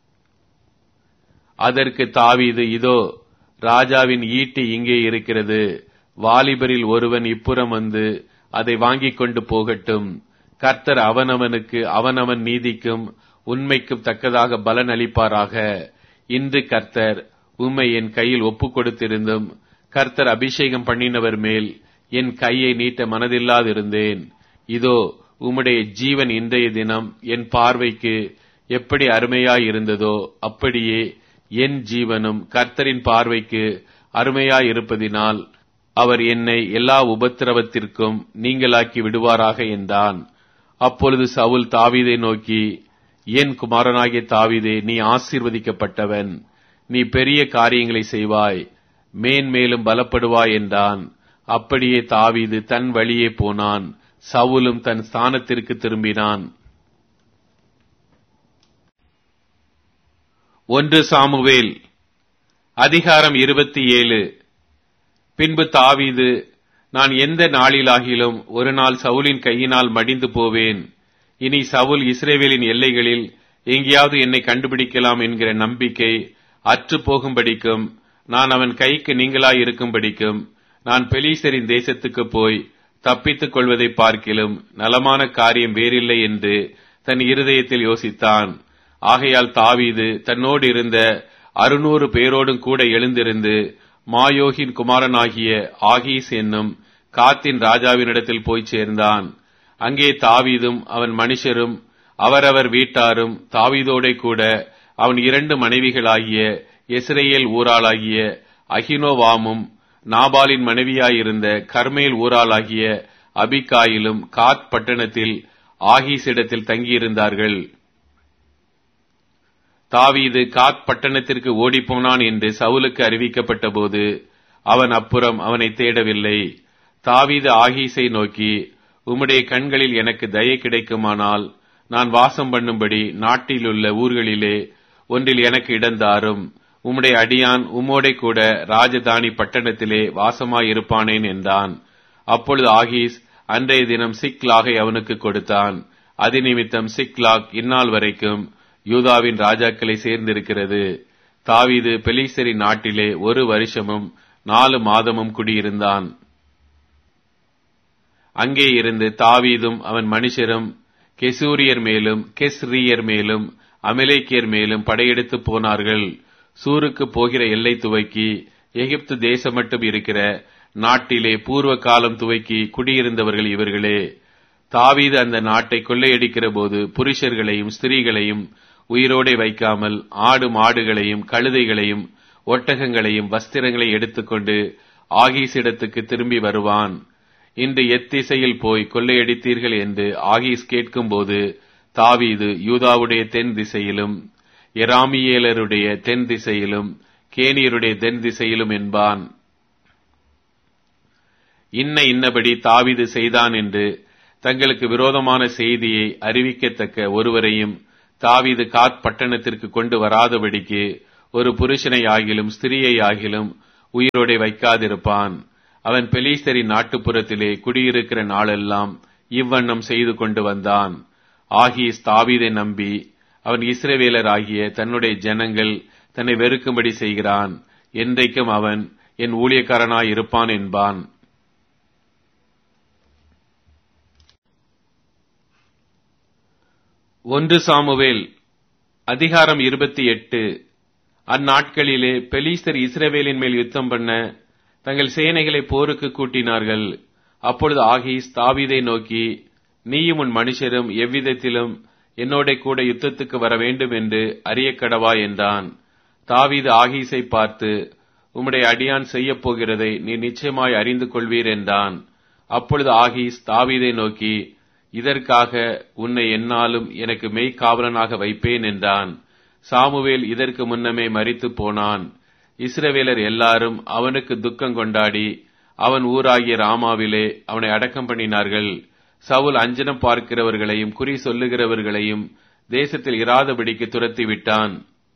அதற்கு தாவீது, இதோ ராஜாவின் ஈட்டி இங்கே இருக்கிறது. வாலிபரில் ஒருவன் இப்புறம் வந்து அதை வாங்கிக் கொண்டு போகட்டும். கர்த்தர் அவனவனுக்கு அவனவன் நீதிக்கும் உண்மைக்கும் தக்கதாக பலன் அளிப்பாராக. இன்று கர்த்தர் உம்மை என் கையில் ஒப்புக் கொடுத்திருந்தும் கர்த்தர் அபிஷேகம் பண்ணினவர் மேல் என் கையை நீட்ட மனதில்லாதிருந்தேன். இதோ உம்முடைய ஜீவன் இன்றைய தினம் என் பார்வைக்கு எப்படி அருமையாயிருந்ததோ அப்படியே என் ஜீவனும் கர்த்தரின் பார்வைக்கு அருமையாயிருப்பதினால் அவர் என்னை எல்லா உபத்திரவத்திற்கும் நீங்களாக்கி விடுவாராக என்றான். அப்பொழுது சவுல் தாவீதை நோக்கி, என் குமாரனாகிய தாவீதே, நீ ஆசீர்வதிக்கப்பட்டவன். நீ பெரிய காரியங்களை செய்வாய், மேன்மேலும் பலப்படுவாய் என்றான். அப்படியே தாவீது தன் வழியே போனான். சவுலும் தன் ஸ்தானத்திற்கு திரும்பினான். ஒன்று சாமுவேல் அதிகாரம் இருபத்தி ஏழு. பின்பு தாவீது, நான் எந்த நாளிலாகிலும் ஒரு நாள் சவுலின் கையினால் மடிந்து போவேன். இனி சவுல் இஸ்ரவேலின் எல்லைகளில் எங்கேயாவது என்னை கண்டுபிடிக்கலாம் என்கிற நம்பிக்கை அற்று போகும்படிக்கும் நான் அவன் கைக்கு நீங்களாய் இருக்கும்படிக்கும் நான் பெலிஸ்தரின் தேசத்துக்கு போய் தப்பித்துக் கொள்வதை பார்க்கிலும் நலமான காரியம் வேறில்லை என்று தன் இருதயத்தில் யோசித்தான். ஆகையால் தாவீது தன்னோடு இருந்த அறுநூறு பேரோடும் கூட எழுந்திருந்து மாயோகின் குமாரனாகிய ஆகீஸ் என்னும் காத்தின் ராஜாவினிடத்தில் போய் சேர்ந்தான். அங்கே தாவீதும் அவன் மனுஷரும் அவரவர் வீட்டாரும் தாவீதோடே கூட அவன் இரண்டு மனைவிகளாகிய எஸ்ரேல் ஊராளாகிய அகினோவாமும் நாபாலின் மனைவியாயிருந்த கர்மேல் ஊராளாகிய அபிகாயிலும் காத் பட்டணத்தில் ஆகீசிடத்தில் தங்கியிருந்தார்கள். தாவீது காத் பட்டணத்திற்கு ஓடிப்போனான் என்று சவுலுக்கு அறிவிக்கப்பட்ட போது அவன் அப்புறம் அவனை தேடவில்லை. தாவீது ஆகீஸை நோக்கி, உம்முடைய கண்களில் எனக்கு தயை கிடைக்குமானால் நான் வாசம் பண்ணும்படி நாட்டிலுள்ள ஊர்களிலே ஒன்றில் எனக்கு இடந்தாரும். உம்முடைய அடியான் உம்மோடே கூட ராஜதானி பட்டணத்திலே வாசமாயிருப்பானேன் என்றான். அப்பொழுது ஆகீஸ் அன்றைய தினம் சிக்லாகை அவனுக்கு கொடுத்தான். அது நிமித்தம் சிக்லாக் இந்நாள் வரைக்கும் யூதாவின் ராஜாக்களை சேர்ந்திருக்கிறது. தாவீது பெலிஸ்தரின் நாட்டிலே ஒரு வருஷமும் நாலு மாதமும் குடியிருந்தான். அங்கே இருந்து தாவீதும் அவன் மனுஷரும் கெசூரியர் மேலும் கெஸ்ரியர் மேலும் அமிலேக்கியர் மேலும் படையெடுத்து போனார்கள். சூருக்கு போகிற எல்லை துவக்கி எகிப்து தேசம் மட்டும் இருக்கிற நாட்டிலே பூர்வ காலம் துவக்கி குடியிருந்தவர்கள் இவர்களே. தாவீது அந்த நாட்டை கொள்ளையடிக்கிற போது புருஷர்களையும் ஸ்திரீகளையும் உயிரோடே வைக்காமல் ஆடு மாடுகளையும் கழுதைகளையும் ஒட்டகங்களையும் வஸ்திரங்களை எடுத்துக்கொண்டு ஆகீஸிடத்துக்கு திரும்பி வருவான். இன்று எத்திசையில் போய் கொள்ளையடித்தீர்கள் என்று ஆகீஸ் கேட்கும்போது தாவீது யூதாவுடைய தென் திசையிலும் எராமியேலருடைய தென் திசையிலும் கேனியருடைய தென் திசையிலும் என்பான். இன்ன இன்னபடி தாவீது செய்தான் என்று தங்களுக்கு விரோதமான செய்தியை அறிவிக்கத்தக்க ஒருவரையும் தாவீது காத் பட்டணத்திற்கு கொண்டு வராதபடிக்கு ஒரு புருஷனை ஆகிலும் ஸ்திரியை ஆகிலும் உயிரோடே வைக்காதிருப்பான். அவன் பெலிஸ்தரின் நாட்டுப்புறத்திலே குடியிருக்கிற நாளெல்லாம் இவ்வண்ணம் செய்து கொண்டு வந்தான். ஆகீஸ் தாவீதை நம்பி அவன் இஸ்ரவேலர் ஆகிய தன்னுடைய ஜனங்கள் தன்னை வெறுக்கும்படி செய்கிறான், என்றைக்கும் அவன் என் ஊழியக்காரனாய் இருப்பான் என்பான். ஒன்று சாமுவேல் அதிகாரம் இருபத்தி எட்டு. அந்நாட்களிலே பெலிஸ்தர் இஸ்ரவேலின் மேல் யுத்தம் பண்ண தங்கள் சேனைகளை போருக்கு கூட்டினார்கள். அப்பொழுது ஆகீஸ் தாவீதை நோக்கி, நீயும் உன் மனுஷரும் எவ்விதத்திலும் என்னோட கூட யுத்தத்துக்கு வர வேண்டும் என்று அறியக்கடவா என்றான். தாவீது ஆகீஸை பார்த்து, உம்முடைய அடியான் செய்யப் போகிறதை நீ நிச்சயமாய் அறிந்து கொள்வீர் என்றான். அப்பொழுது ஆகீஸ் தாவீதை நோக்கி, இதற்காக உன்னை எந்நாளும் எனக்கு மெய்க்காவலனாக வைப்பேன் என்றான். சாமுவேல் இதற்கு முன்னமே மரித்து போனான். இஸ்ரவேலர் எல்லாரும் அவனுக்கு துக்கம் கொண்டாடி அவன் ஊராகிய ராமாவிலே அவனை அடக்கம் பண்ணினார்கள். சவுல் அஞ்சனம் பார்க்கிறவர்களையும் குறி சொல்லுகிறவர்களையும் தேசத்தில் இராதபடிக்கு துரத்தி விட்டான்.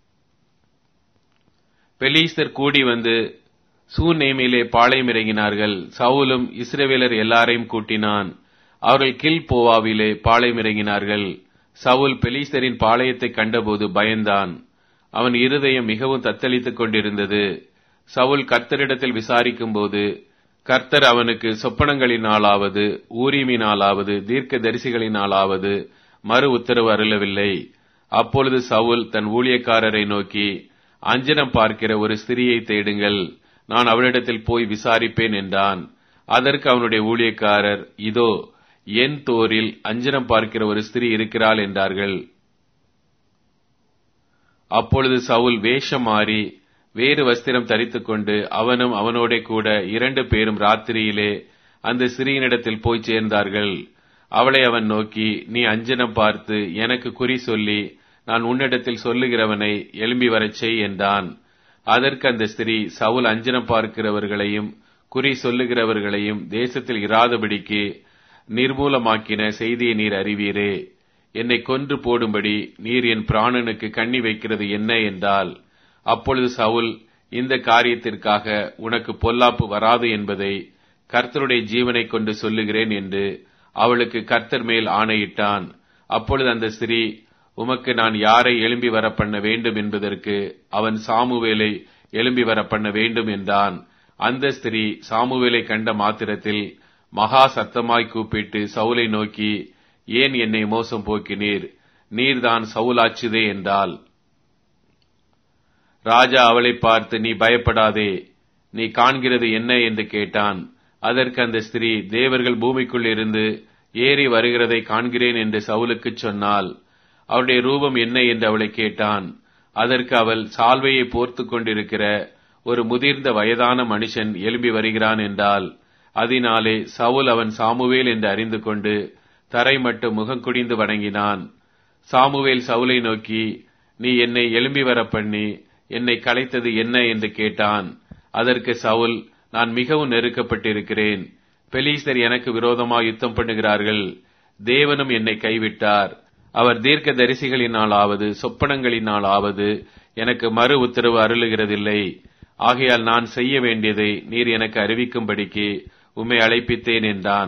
பெலிஸ்தர் கூடி வந்து சூநேமிலே பாளையம் இறங்கினார்கள். சவுலும் இஸ்ரவேலர் எல்லாரையும் கூட்டினான். அவர்கள் கில்போவாவிலே பாளையம் இறங்கினார்கள். சவுல் பெலிஸ்தரின் பாளையத்தை கண்டபோது பயந்தான். அவன் இருதயம் மிகவும் தத்தளித்துக் கொண்டிருந்தது. சவுல் கர்த்தரிடத்தில் விசாரிக்கும் போது கர்த்தர் அவனுக்கு சொப்பனங்களினாலாவது ஊரீமினாலாவது தீர்க்க தரிசிகளினாலாவது மறு உத்தரவு அருளவில்லை. அப்பொழுது சவுல் தன் ஊழியக்காரரை நோக்கி, அஞ்சனம் பார்க்கிற ஒரு ஸ்திரியை தேடுங்கள், நான் அவளிடத்தில் போய் விசாரிப்பேன் என்றான். அதற்கு அவனுடைய ஊழியக்காரர், இதோ என் தோரில் அஞ்சனம் பார்க்கிற ஒரு ஸ்திரீ இருக்கிறாள் என்றார்கள். அப்பொழுது சவுல் வேஷம் மாறி வேறு வஸ்திரம் தரித்துக் கொண்டு அவனும் அவனோட கூட இரண்டு பேரும் ராத்திரியிலே அந்த ஸ்திரீயினிடத்தில் போய் சேர்ந்தார்கள். அவளை அவன் நோக்கி, நீ அஞ்சனம் பார்த்து எனக்கு குறி சொல்லி நான் உன்னிடத்தில் சொல்லுகிறவனை எழும்பி வரச் செய் என்றான். அதற்கு அந்த ஸ்திரீ, சவுல் அஞ்சனம் பார்க்கிறவர்களையும் குறி சொல்லுகிறவர்களையும் தேசத்தில் இராதபடிக்கு நிர்மூலமாக்கின செய்தியை நீர் அறிவீரே. என்னை கொன்று போடும்படி நீர் என் பிராணனுக்கு கண்ணி வைக்கிறது என்ன என்றால். அப்பொழுது சவுல், இந்த காரியத்திற்காக உனக்கு பொல்லாப்பு வராது என்பதை கர்த்தருடைய ஜீவனை கொண்டு சொல்லுகிறேன் என்று அவளுக்கு கர்த்தர் மேல் ஆணையிட்டான். அப்பொழுது அந்த ஸ்திரீ, உமக்கு நான் யாரை எழும்பி வர பண்ண வேண்டும் என்பதற்கு அவன் சாமுவேலை எழும்பி வர பண்ண வேண்டும் என்றான். அந்த ஸ்திரீ சாமுவேலை கண்ட மாத்திரத்தில் மகா சத்தமாய் கூப்பிட்டு சவுலை நோக்கி, ஏன் என்னை மோசம் போக்கினீர்? நீர்தான் சவுலாச்சுதே என்றாள். ராஜா அவளை பார்த்து, நீ பயப்படாதே, நீ காண்கிறது என்ன என்று கேட்டான். அதற்கு அந்த ஸ்திரீ, தேவர்கள் பூமிக்குள் இருந்து ஏறி வருகிறதை காண்கிறேன் என்று சவுலுக்கு சொன்னாள். அவருடைய ரூபம் என்ன என்று அவளை கேட்டான். அதற்கு அவள், சால்வையை போர்த்து கொண்டிருக்கிற ஒரு முதிர்ந்த வயதான மனுஷன் எழும்பி வருகிறான் என்றாள். அதனாலே சவுல் அவன் சாமுவேல் என்று அறிந்து கொண்டு தரை மட்டும் முகங்குடிந்து வணங்கினான். சாமுவேல் சவுலை நோக்கி, நீ என்னை எழும்பி வர பண்ணி என்னை கலைத்தது என்ன என்று கேட்டான். அதற்கு சவுல், நான் மிகவும் நெருக்கப்பட்டிருக்கிறேன். பெலிஸ்தர் எனக்கு விரோதமாக யுத்தம் பண்ணுகிறார்கள். தேவனும் என்னை கைவிட்டார். அவர் தீர்க்க தரிசிகளினாலாவது சொப்பனங்களினாலாவது எனக்கு மறு உத்தரவு அருளுகிறதில்லை. ஆகையால் நான் செய்ய வேண்டியதை நீர் எனக்கு அறிவிக்கும்படிக்கு உம்மை அழைப்பித்தேன் என்றான்.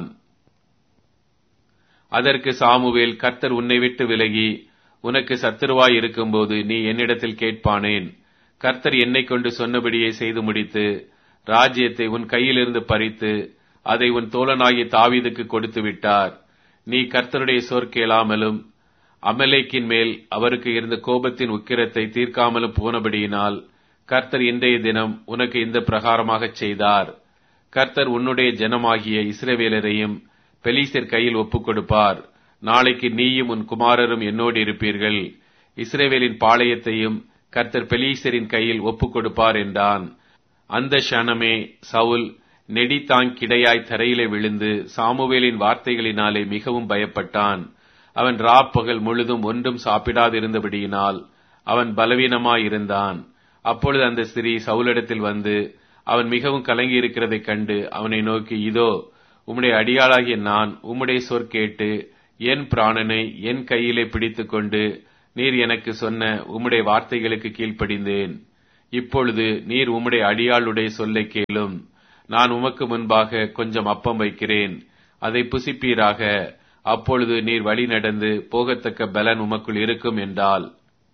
அதற்கு சாமுவேல், கர்த்தர் உன்னை விட்டு விலகி உனக்கு சத்துருவாய் இருக்கும்போது நீ என்னிடத்தில் கேட்பானேன்? கர்த்தர் என்னை கொண்டு சொன்னபடியே செய்து முடித்து ராஜ்யத்தை உன் கையிலிருந்து பறித்து அதை உன் தோழனாகிய தாவீதுக்கு கொடுத்து விட்டார். நீ கர்த்தருடைய சொற் கேளாமலும் அமலேக்கின் மேல் அவருக்கு இருந்த கோபத்தின் உக்கிரத்தை தீர்க்காமலும் போனபடியினால் கர்த்தர் இன்றைய தினம் உனக்கு இந்த பிரகாரமாகச் செய்தார். கர்த்தர் உன்னுடைய ஜனமாகிய இஸ்ரவேலரையும் பெலிஸ்தர் கையில் ஒப்புக் கொடுப்பார். நாளைக்கு நீயும் உன் குமாரரும் என்னோடு இருப்பீர்கள். இஸ்ரவேலின் பாளையத்தையும் கர்த்தர் பெலிஸ்தரின் கையில் ஒப்புக் கொடுப்பார் என்றான். அந்த க்ஷணமே சவுல் நெடிதாங்கிடையாய் தரையிலே விழுந்து சாமுவேலின் வார்த்தைகளினாலே மிகவும் பயப்பட்டான். அவன் ராப்பகல் முழுதும் ஒன்றும் சாப்பிடாதிருந்தபடியினால் அவன் பலவீனமாயிருந்தான். அப்பொழுது அந்த ஸ்திரீ சவுலிடத்தில் வந்து அவன் மிகவும் கலங்கி இருக்கிறதைக் கண்டு அவனை நோக்கி, இதோ உம்முடைய அடியாளாகிய நான் உம்முடைய சொற் கேட்டு என் பிராணனை என் கையிலே பிடித்துக் கொண்டு நீர் எனக்கு சொன்ன உம்முடைய வார்த்தைகளுக்கு கீழ்ப்படிந்தேன். இப்பொழுது நீர் உம்முடைய அடியாளுடைய சொல்லை கேளும். நான் உமக்கு முன்பாக கொஞ்சம் அப்பம் வைக்கிறேன், அதை புசிப்பீராக. அப்பொழுது நீர் வழி நடந்து போகத்தக்க பலன் உமக்குள் இருக்கும் என்றால்.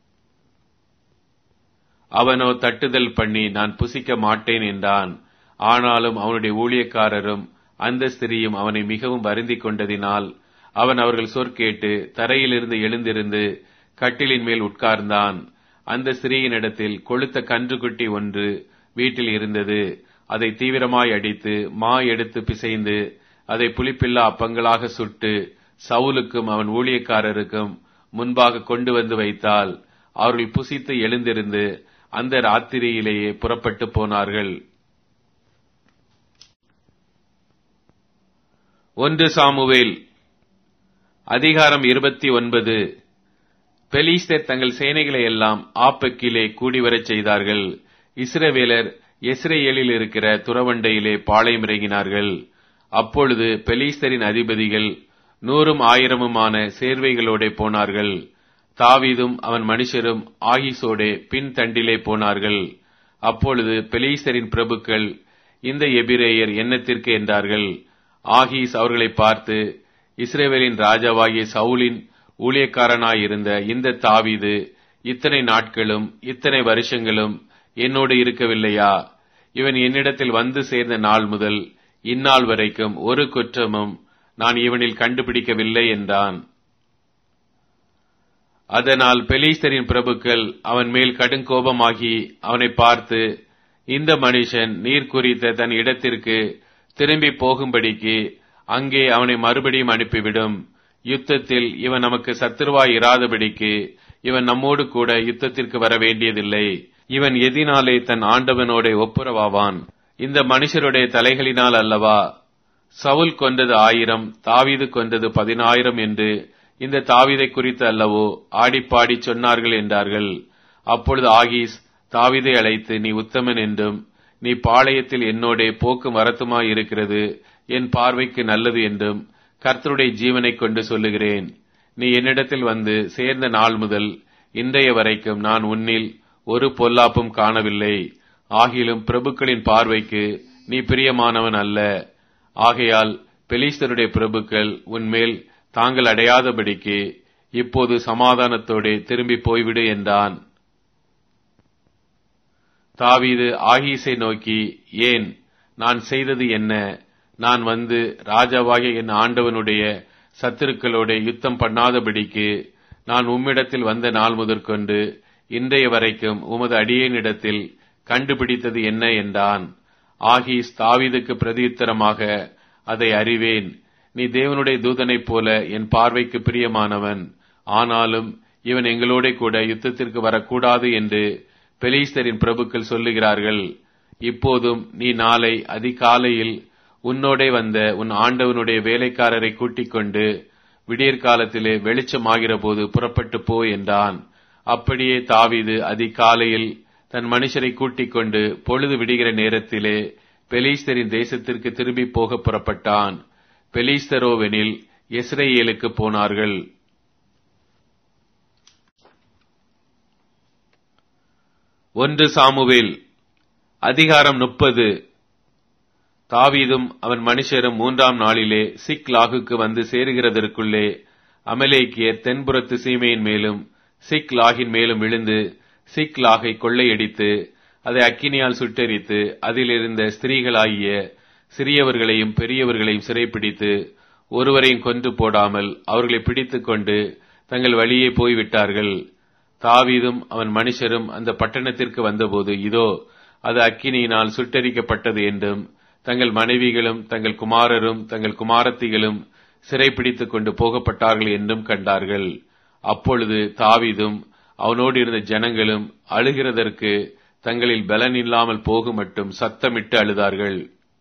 அவனோ தட்டுதல் பண்ணி நான் புசிக்க மாட்டேன் என்றான். ஆனாலும் அவனுடைய ஊழியக்காரரும் அந்த ஸ்திரீயும் அவனை மிகவும் வருந்திக் கொண்டதினால் அவன் அவர்கள் சொற்கேட்டு தரையிலிருந்து எழுந்திருந்து கட்டிலின் மேல் உட்கார்ந்தான். அந்த ஸ்திரீயினிடத்தில் கொழுத்த கன்றுக்குட்டி ஒன்று வீட்டில் இருந்தது. அதை தீவிரமாய் அடித்து மா எடுத்து பிசைந்து அதை புளிப்பில்லா அப்பங்களாக சுட்டு சவுலுக்கும் அவன் ஊழியக்காரருக்கும் முன்பாக கொண்டு வந்து வைத்தால் அவர்கள் புசித்து எழுந்திருந்து அந்த ராத்திரியிலேயே புறப்பட்டு போனார்கள். ஒன்று சாமுவேல் அதிகாரம் இருபத்தி ஒன்பது. பெலிஸ்தர் தங்கள் சேனைகளை எல்லாம் ஆப்பெக்கிலே கூடிவரச் செய்தார்கள். இஸ்ரவேலர் எஸ்ரேலில் இருக்கிற துறவண்டையிலே பாளையம் இறங்கினார்கள். அப்பொழுது பெலிஸ்தரின் அதிபதிகள் நூறும் ஆயிரமுமான சேர்வைகளோட போனார்கள். தாவீதும் அவன் மனுஷரும் ஆகிசோடே பின் தண்டிலே போனார்கள். அப்பொழுது பெலிஸ்தரின் பிரபுக்கள், இந்த எபிரேயர் என்னத்திற்கு என்றார்கள். ஆகீஸ் அவர்களை பார்த்து, இஸ்ரவேலின் ராஜாவாகிய சவுலின் ஊழியக்காரனாயிருந்த இந்த தாவீது இத்தனை நாட்களும் இத்தனை வருஷங்களும் என்னோடு இருக்கவில்லையா? இவன் என்னிடத்தில் வந்து சேர்ந்த நாள் முதல் இந்நாள் வரைக்கும் ஒரு குற்றமும் நான் இவனில் கண்டுபிடிக்கவில்லை என்றான். அதனால் பெலிஸ்தரின் பிரபுக்கள் அவன் மேல் கடுங்கோபமாகி அவனை பார்த்து, இந்த மனுஷன் நீர் குறித்த தன் இடத்திற்கு திரும்பி போகும்படிக்கு அங்கே அவனை மறுபடியும் அனுப்பிவிடும். யுத்தத்தில் இவன் நமக்கு சத்துருவாய் இராதபடிக்கு இவன் நம்மோடு கூட யுத்தத்திற்கு வர வேண்டியதில்லை. இவன் எதினாலே தன் ஆண்டவனோட ஒப்புரவாவான்? இந்த மனுஷருடைய தலைகளினால் அல்லவா? சவுல் கொன்றது ஆயிரம், தாவீது கொன்றது பதினாயிரம் என்று இந்த தாவீதை குறித்து அல்லவோ ஆடிப்பாடி சொன்னார்கள் என்றார்கள். அப்பொழுது ஆகீஸ் தாவீதை அழைத்து, நீ உத்தமன் என்றும் நீ பாளையத்தில் என்னோட போக்கும் வரத்துமாய் இருக்கிறது என் பார்வைக்கு நல்லது என்றும் கர்த்தருடைய ஜீவனை கொண்டு சொல்லுகிறேன். நீ என்னிடத்தில் வந்து சேர்ந்த நாள் முதல் இன்றைய வரைக்கும் நான் உன்னில் ஒரு பொல்லாப்பும் காணவில்லை. ஆகிலும் பிரபுக்களின் பார்வைக்கு நீ பிரியமானவன் அல்ல. ஆகையால் பெலிஸ்தருடைய பிரபுக்கள் உன்மேல் தாங்கள் அடையாதபடிக்கு இப்போது சமாதானத்தோடு திரும்பி போய்விடு என்றான். தாவீது ஆகீஸை நோக்கி, ஏன், நான் செய்தது என்ன? நான் வந்து ராஜாவாகிய என் ஆண்டவனுடைய சத்துருக்களோட யுத்தம் பண்ணாதபடிக்கு நான் உம்மிடத்தில் வந்த நாள் முதற்கொண்டு இன்றைய வரைக்கும் உமது அடியேனிடத்தில் கண்டுபிடித்தது என்ன என்றான். ஆகீஸ் தாவீதுக்கு பிரதியுத்தரமாக, அதை அறிவேன். நீ தேவனுடைய தூதனைப் போல என் பார்வைக்கு பிரியமானவன். ஆனாலும் இவன் எங்களோட கூட யுத்தத்திற்கு வரக்கூடாது என்று பெலிஸ்தரின் பிரபுக்கள் சொல்லுகிறார்கள். இப்போதும் நீ நாளை அதிகாலையில் உன்னோடே வந்த உன் ஆண்டவனுடைய வேலைக்காரரை கூட்டிக் கொண்டு விடியற்காலத்திலே வெளிச்சமாகிற போது புறப்பட்டு போ என்றான். அப்படியே தாவீது அதிகாலையில் தன் மனுஷரை கூட்டிக் கொண்டு பொழுது விடுகிற நேரத்திலே பெலிஸ்தரின் தேசத்திற்கு திரும்பி போக புறப்பட்டான். பெலிஸ்தரோவெனில் எஸ்ரேலுக்கு போனார்கள். ஒன்று சாமுவேல் அதிகாரம் முப்பது. தாவீதும் அவன் மனுஷரும் மூன்றாம் நாளிலே சிக்லாகுக்கு வந்து சேருகிறதற்குள்ளே அமலேக்கியர் தென்புறத்து சீமையின் மேலும் சிக்லாகின் மேலும் விழுந்து சிக்லாகை கொள்ளையடித்து அதை அக்கினியால் சுட்டெரித்து அதிலிருந்த ஸ்திரீகளாகிய சிறியவர்களையும் பெரியவர்களையும் சிறைப்பிடித்து ஒருவரையும் கொன்று போடாமல் அவர்களை பிடித்துக் கொண்டு தங்கள் வழியே போய்விட்டார்கள். தாவீதும் அவன் மனுஷரும் அந்த பட்டணத்திற்கு வந்தபோது இதோ அது அக்கினியினால் சுட்டெரிக்கப்பட்டது என்றும் தங்கள் மனைவிகளும் தங்கள் குமாரரும் தங்கள் குமாரத்திகளும் சிறைப்பிடித்துக் கொண்டு போகப்பட்டார்கள் என்றும் கண்டார்கள். அப்பொழுது தாவீதும் அவனோடு இருந்த ஜனங்களும் அழுகிறதற்கு தங்களில் பலன் இல்லாமல் போகும் மட்டும் சத்தமிட்டு அழுதார்கள்.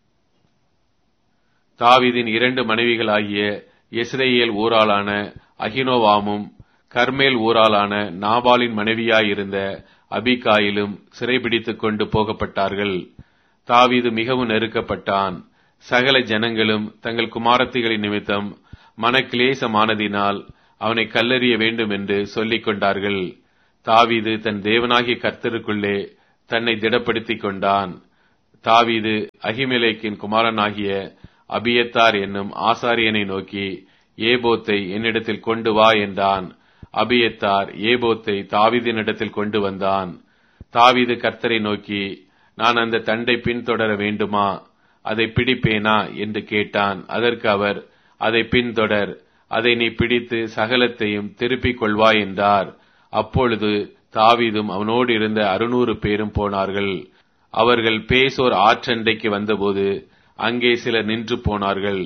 தாவீதின் இரண்டு மனைவிகளாகிய எஸ்ரேல் ஊராளான அகினோவாமும் கர்மேல் ஊராளான நாபாலின் மனைவியாயிருந்த அபிகாயிலும் சிறைபிடித்துக் கொண்டு போகப்பட்டார்கள். தாவீது மிகவும் நெருக்கப்பட்டான். சகல ஜனங்களும் தங்கள் குமாரத்திகளின் நிமித்தம் மனக்கிலேசமானதினால் அவனை கல்லெறிய வேண்டும் என்று சொல்லிக் கொண்டார்கள். தாவீது தன் தேவனாகிய கர்த்தருக்குள்ளே தன்னை திடப்படுத்திக் கொண்டான். தாவீது அகிமெலேக்கின் குமாரனாகிய அபியத்தார் என்னும் ஆசாரியனை நோக்கி, ஏபோத்தை என்னிடத்தில் கொண்டு வா என்றான். அபியத்தார் ஏபோத்தை தாவீதினிடத்தில் கொண்டு வந்தான். தாவீது கர்த்தரை நோக்கி, நான் அந்த தண்டை பின்தொடர வேண்டுமா, அதை பிடிப்பேனா என்று கேட்டான். அதற்கு அவர், அதை பின்தொடர், அதை நீ பிடித்து சகலத்தையும் திருப்பிக் கொள்வாய் என்றார். அப்பொழுது தாவீதும் அவனோடு இருந்த அறுநூறு பேரும் போனார்கள். அவர்கள் பேசோர் ஆற்றண்டைக்கு வந்தபோது அங்கே சிலர் நின்று போனார்கள்.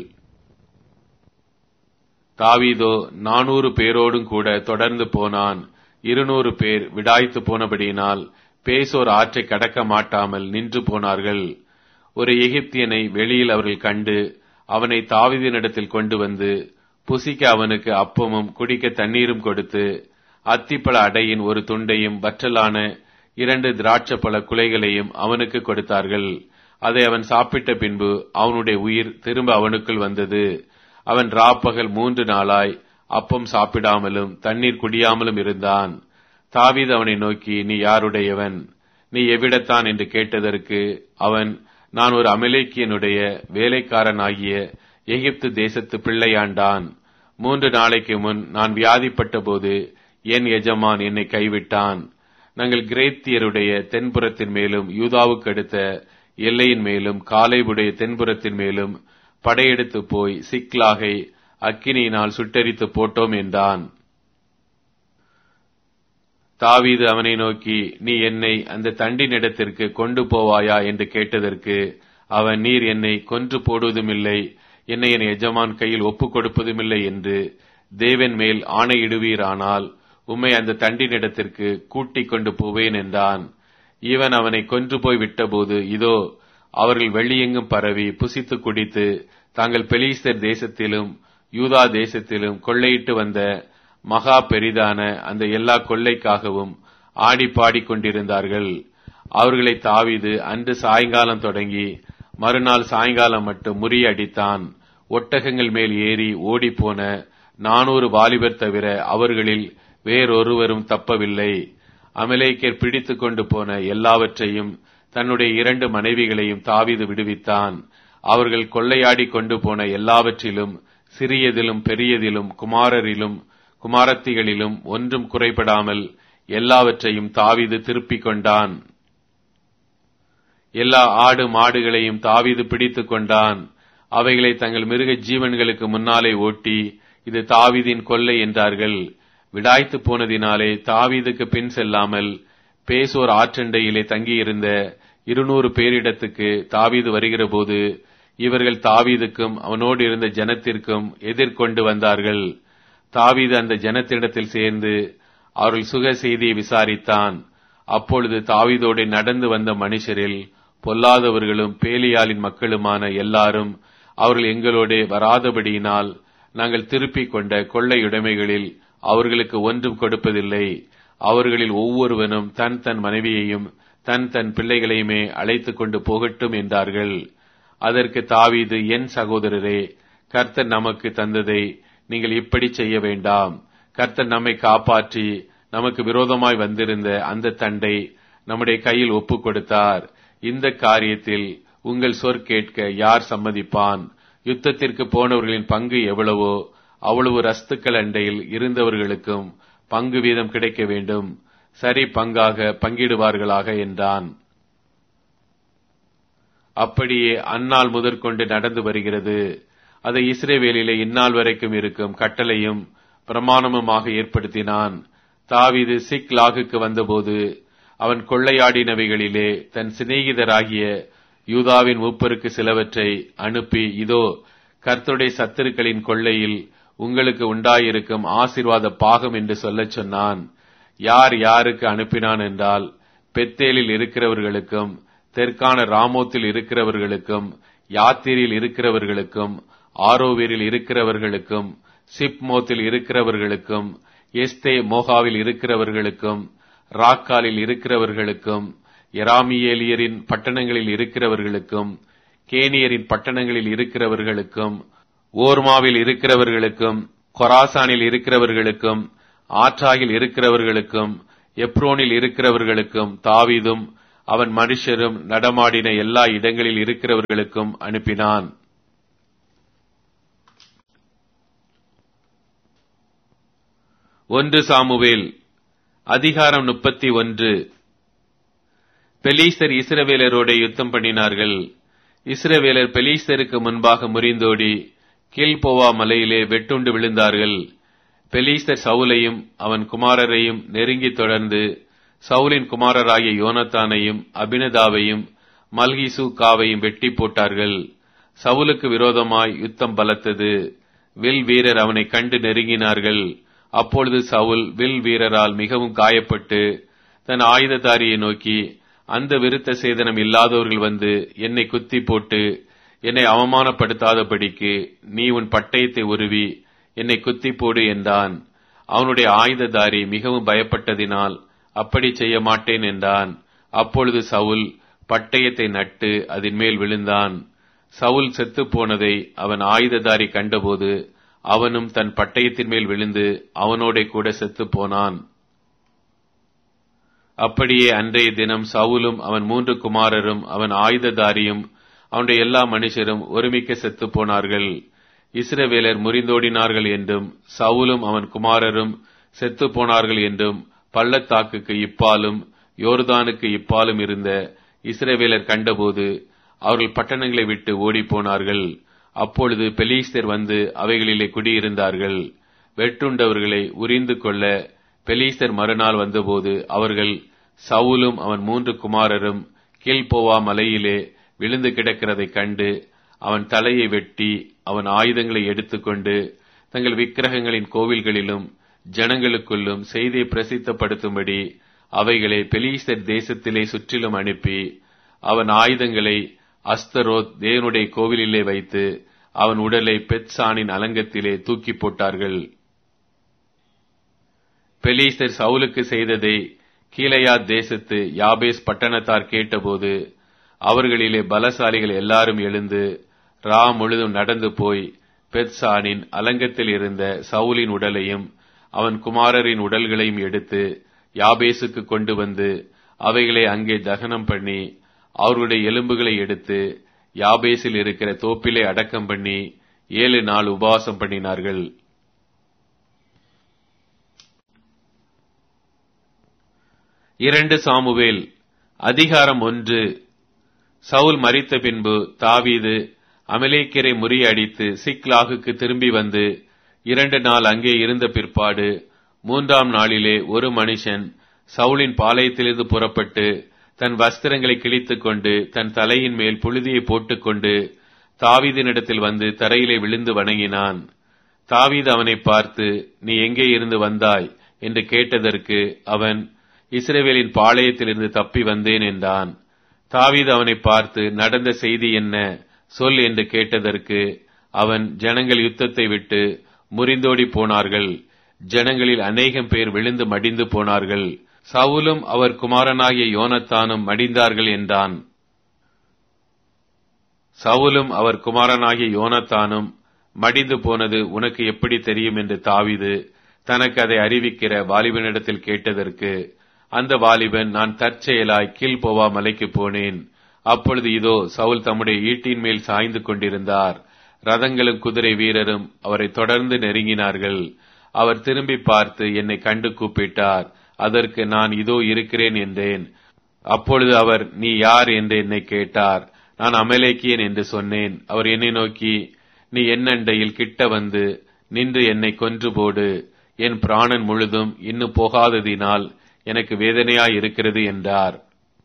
தாவீதோ நானூறு பேரோடும் கூட தொடர்ந்து போனான். இருநூறு பேர் விடாய்த்து போனபடியினால் பேசோர் ஆற்றை கடக்க மாட்டாமல் நின்று போனார்கள். ஒரு எகிப்தியனை வெளியில் அவர்கள் கண்டு அவனை தாவீதினிடத்தில் கொண்டு வந்து புசிக்க அவனுக்கு அப்பமும் குடிக்க தண்ணீரும் கொடுத்து, அத்திப்பழ அடையின் ஒரு துண்டையும் வற்றலான இரண்டு திராட்சப்பழ குலைகளையும் அவனுக்கு கொடுத்தார்கள். அதை அவன் சாப்பிட்ட பின்பு அவனுடைய உயிர் திரும்ப அவனுக்குள் வந்தது. அவன் ராப்பகல் மூன்று நாளாய் அப்பம் சாப்பிடாமலும் தண்ணீர் குடியாமலும் இருந்தான். தாவீது அவனை நோக்கி, நீ யாருடையவன், நீ எவ்விடத்தான் என்று கேட்டதற்கு அவன், நான் ஒரு அமலேக்கியனுடைய வேலைக்காரனாகிய எகிப்து தேசத்து பிள்ளையாண்டான். மூன்று நாளைக்கு முன் நான் வியாதிப்பட்ட போது என் எஜமான் என்னை கைவிட்டான். நாங்கள் கிரேத்தியருடைய தென்புறத்தின் மேலும் யூதாவுக்கு அடுத்த எல்லையின் மேலும் காலேபுடைய தென்புறத்தின் மேலும் படையெடுத்து போய் சிக்லாகை அக்கினியினால் சுட்டெரித்து போட்டோம் என்றான். தாவீது அவனை நோக்கி, நீ என்னை அந்த தண்டினிடத்திற்கு கொண்டு போவாயா என்று கேட்டதற்கு அவன், நீர் என்னை கொன்று போடுவதுமில்லை, என்னை என் எஜமான் கையில் ஒப்புக் கொடுப்பதுமில்லை என்று தேவன் மேல் ஆணையிடுவீரானால் உம்மை அந்த தண்டினிடத்திற்கு கூட்டிக் கொண்டு போவேன் என்றான். இவன் அவனை கொன்று போய் விட்டபோது, இதோ அவர்கள் வெளியெங்கும் பரவி புசித்து குடித்து தாங்கள் பெலிஸ்தர் தேசத்திலும் யூதா தேசத்திலும் கொள்ளையிட்டு வந்த மகா பெரிதான அந்த எல்லா கொள்ளைக்காகவும் ஆடி பாடிக் கொண்டிருந்தார்கள். அவர்களை தாவீது அன்று சாயங்காலம் தொடங்கி மறுநாள் சாயங்காலம் மட்டும் முறியடித்தான். ஒட்டகங்கள் மேல் ஏறி ஓடிப்போன நானூறு வாலிபர் தவிர அவர்களில் வேறொருவரும் தப்பவில்லை. அமலேக்கர் பிடித்து கொண்டு போன எல்லாவற்றையும் தன்னுடைய இரண்டு மனைவிகளையும் தாவீது விடுவித்தான். அவர்கள் கொள்ளையாடி கொண்டு போன எல்லாவற்றிலும் சிறியதிலும் பெரியதிலும் குமாரரிலும் குமாரத்திகளிலும் ஒன்றும் குறைபடாமல் எல்லாவற்றையும் தாவீது திருப்பிக் கொண்டான். எல்லா ஆடு மாடுகளையும் தாவீது பிடித்துக் கொண்டான். அவைகளை தங்கள் மிருக ஜீவன்களுக்கு முன்னாலே ஓட்டி, இது தாவீதின் கொள்ளை என்றார்கள். விடாய்த்து போனதினாலே தாவீதுக்கு பின் செல்லாமல் பேசோர் ஆற்றண்டையிலே தங்கியிருந்த இருநூறு பேரிடத்துக்கு தாவீது வருகிற போது இவர்கள் தாவீதுக்கும் அவனோடு இருந்த ஜனத்திற்கும் எதிர்கொண்டு வந்தார்கள். தாவீது அந்த ஜனத்திடத்தில் சேர்ந்து அவர்கள் சுக செய்தியை விசாரித்தான். அப்பொழுது தாவீதோடு நடந்து வந்த மனுஷரில் பொல்லாதவர்களும் பேலியாளின் மக்களுமான எல்லாரும், அவர்கள் எங்களோடு வராதபடியினால் நாங்கள் திருப்பிக் கொண்ட கொள்ளையுடைமைகளில் அவர்களுக்கு ஒன்றும் கொடுப்பதில்லை. அவர்களில் ஒவ்வொருவனும் தன் தன் மனைவியையும் தன் தன் பிள்ளைகளையுமே அழைத்துக் கொண்டு போகட்டும் என்றார்கள். அதற்கு தாவீது, என் சகோதரரே, கர்த்தர் நமக்கு தந்ததை நீங்கள் இப்படி செய்ய வேண்டாம். கர்த்தர் நம்மை காப்பாற்றி நமக்கு விரோதமாய் வந்திருந்த அந்த தண்டை நம்முடைய கையில் ஒப்புக் கொடுத்தார். இந்த காரியத்தில் உங்கள் சொற் கேட்க யார் சம்மதிப்பான்? யுத்தத்திற்கு போனவர்களின் பங்கு எவ்வளவோ அவ்வளவு ரஸ்துக்கள் அண்டையில் இருந்தவர்களுக்கும் பங்கு வீதம் கிடைக்க வேண்டும். சரி பங்காக பங்கிடுவார்களாக என்றான். அப்படியே அந்நாள் முதற்கொண்டு நடந்து வருகிறது. அதை இஸ்ரவேலிலே இந்நாள் வரைக்கும் இருக்கும் கட்டளையும் பிரமாணமுமாக ஏற்படுத்தினான். தாவீது சிக்லாகுக்கு வந்தபோது அவன் கொள்ளையாடினவைகளிலே தன் சிநேகிதராகிய யூதாவின் மூப்பருக்கு சிலவற்றை அனுப்பி, இதோ கர்த்தருடைய சத்துருக்களின் கொள்ளையில் உங்களுக்கு உண்டாயிருக்கும் ஆசீர்வாத பாகம் என்று சொல்லச் சொன்னான். யார் யாருக்கு அனுப்பினான் என்றால், பெத்தேலில் இருக்கிறவர்களுக்கும் தெற்கான ராமோத்தில் இருக்கிறவர்களுக்கும் யாத்திரியில் இருக்கிறவர்களுக்கும் ஆரோவேரில் இருக்கிறவர்களுக்கும் சிப்மோத்தில் இருக்கிறவர்களுக்கும் எஸ்தே மோகாவில் இருக்கிறவர்களுக்கும் ராக்காலில் இருக்கிறவர்களுக்கும் எராமியேலியரின் பட்டணங்களில் இருக்கிறவர்களுக்கும் கேனியரின் பட்டணங்களில் இருக்கிறவர்களுக்கும் ஓர்மாவில் இருக்கிறவர்களுக்கும் கொராசானில் இருக்கிறவர்களுக்கும் ஆற்றாகில் இருக்கிறவர்களுக்கும் எப்ரோனில் இருக்கிறவர்களுக்கும் தாவீதும் அவன் மனுஷரும் நடமாடின எல்லா இடங்களில் இருக்கிறவர்களுக்கும் அனுப்பினான். ஒன்று சாமுவேல் அதிகாரம் முப்பத்தி ஒன்று. பெலிஸ்தர் இஸ்ரவேலரோட யுத்தம் பண்ணினார்கள். இஸ்ரவேலர் பெலிஸ்தருக்கு முன்பாக முறிந்தோடி கில்போவா மலையிலே வெட்டுண்டு விழுந்தார்கள். பெலிஸ்தர் சவுலையும் அவன் குமாரரையும் நெருங்கி தொடர்ந்து சவுலின் குமாரராகிய யோனத்தானையும் அபினதாவையும் மல்கிசூகாவையும் வெட்டி போட்டார்கள். சவுலுக்கு விரோதமாய் யுத்தம் பலத்தது. வில் வீரர் அவனை கண்டு நெருங்கினார்கள். அப்பொழுது சவுல் வில் வீரரால் மிகவும் காயப்பட்டு தன் ஆயுததாரியை நோக்கி, அந்த விருத்த சேதனம் இல்லாதவர்கள் வந்து என்னை குத்தி போட்டு என்னை அவமானப்படுத்தாதபடிக்கு நீ உன் பட்டயத்தை உருவி என்னை குத்தி போடு என்றான். அவனுடைய ஆயுததாரி மிகவும் பயப்பட்டதினால் அப்படி செய்ய மாட்டேன் என்றான். அப்பொழுது சவுல் பட்டயத்தை நட்டு அதன் மேல் விழுந்தான். சவுல் செத்து போனதை அவன் ஆயுததாரி கண்டபோது அவனும் தன் பட்டயத்தின் மேல் விழுந்து அவனோட கூட செத்து போனான். அப்படியே அன்றைய தினம் சவுலும் அவன் மூன்று குமாரரும் அவன் ஆயுததாரியும் அவனுடைய எல்லா மனுஷரும் ஒருமிக்க செத்து போனார்கள். இஸ்ரவேலர் முறிந்தோடினார்கள் என்றும் சவுலும் அவன் குமாரரும் செத்து போனார்கள் என்றும் பள்ளத்தாக்குக்கு இப்பாலும் யோர்தானுக்கு இப்பாலும் இருந்த இஸ்ரவேலர் கண்டபோது அவர்கள் பட்டணங்களை விட்டு ஓடிப்போனார்கள். அப்பொழுது பெலிஸ்தர் வந்து அவைகளிலே குடியிருந்தார்கள். வெட்டுண்டவர்களை உரிந்து கொள்ள பெலிஸ்தர் மறுநாள் வந்தபோது அவர்கள் சவுலும் அவன் மூன்று குமாரரும் கில்போவா மலையிலே விழுந்து கிடக்கிறதைக் கண்டு அவன் தலையை வெட்டி அவன் ஆயுதங்களை எடுத்துக்கொண்டு தங்கள் விக்கிரகங்களின் கோவில்களிலும் ஜனங்களுக்குள்ளும் செய்தியை பிரசித்தப்படுத்தும்படி அவைகளை பெலிஸ்தர் தேசத்திலே சுற்றிலும் அனுப்பி அவன் ஆயுதங்களை அஸ்தரோத் தேவனுடைய கோவிலிலே வைத்து அவன் உடலை பெத்சானின் அலங்கத்திலே தூக்கி போட்டார்கள். பெலிஸ்தர் சவுலுக்கு செய்ததை கீலேயாத் தேசத்து யாபேஸ் பட்டணத்தார் கேட்டபோது அவர்களிலே பலசாலிகள் எல்லாரும் எழுந்து ரா முழுதும் நடந்து போய் பெத்சானின் அலங்கத்தில் இருந்த சவுலின் உடலையும் அவன் குமாரரின் உடல்களையும் எடுத்து யாபேசுக்கு கொண்டு வந்து அவைகளை அங்கே தகனம் பண்ணி அவர்களுடைய எலும்புகளை எடுத்து யாபேசில் இருக்கிற தோப்பிலே அடக்கம் பண்ணி ஏழு நாள் உபவாசம் பண்ணினார்கள். இரண்டு சாமுவேல் அதிகாரம் ஒன்று. சவுல் மரித்த பின்பு தாவீது அமலேக்கியரை முறியடித்து சிக்லாகுக்கு திரும்பி வந்து இரண்டு நாள் அங்கே இருந்த பிற்பாடு மூன்றாம் நாளிலே ஒரு மனுஷன் சவுலின் பாளையத்திலிருந்து புறப்பட்டு தன் வஸ்திரங்களை கிழித்துக் கொண்டு தன் தலையின் மேல் புழுதியை போட்டுக்கொண்டு தாவீதினிடத்தில் வந்து தரையிலே விழுந்து வணங்கினான். தாவீது அவனை பார்த்து, நீ எங்கே இருந்து வந்தாய் என்று கேட்டதற்கு அவன், இஸ்ரவேலின் பாளையத்திலிருந்து தப்பி வந்தேன் என்றான். தாவீது அவனை பார்த்து, நடந்த செய்தி என்ன சொல் என்று கேட்டதற்கு அவன், ஜனங்கள் யுத்தத்தை விட்டு முறிந்தோடி போனார்கள். ஜனங்களில் அநேகம் பேர் விழுந்து மடிந்து போனார்கள். சவுலும் அவர் குமாரனாகிய யோனத்தானும் மடிந்தார்கள் என்றான். சவுலும் அவர் குமாரனாகிய யோனத்தானும் மடிந்து போனது உனக்கு எப்படி தெரியும் என்று தாவீது தனக்கு அதை அறிவிக்கிற வாலிபனிடத்தில் கேட்டதற்கு அந்த வாலிபன், நான் தற்செயலாய் கில்போவா மலைக்கு போனேன். அப்பொழுது இதோ சவுல் தம்முடைய ஈட்டின் மேல் சாய்ந்து கொண்டிருந்தார். ரதங்களும் குதிரை வீரரும் அவரை தொடர்ந்து நெருங்கினார்கள். அவர் திரும்பி பார்த்து என்னை கண்டு கூப்பிட்டார். அதற்கு நான் இதோ இருக்கிறேன் என்றேன். அப்பொழுது அவர், நீ யார் என்று என்னை கேட்டார். நான் அமலேக்கியன் என்று சொன்னேன். அவர் என்னை நோக்கி, நீ என் அண்டையில் கிட்ட வந்து நின்று என்னை கொன்று போடு. என் பிராணன் முழுதும் இன்னும் போகாததினால் எனக்கு வேதனையாய் இருக்கிறது என்றார்.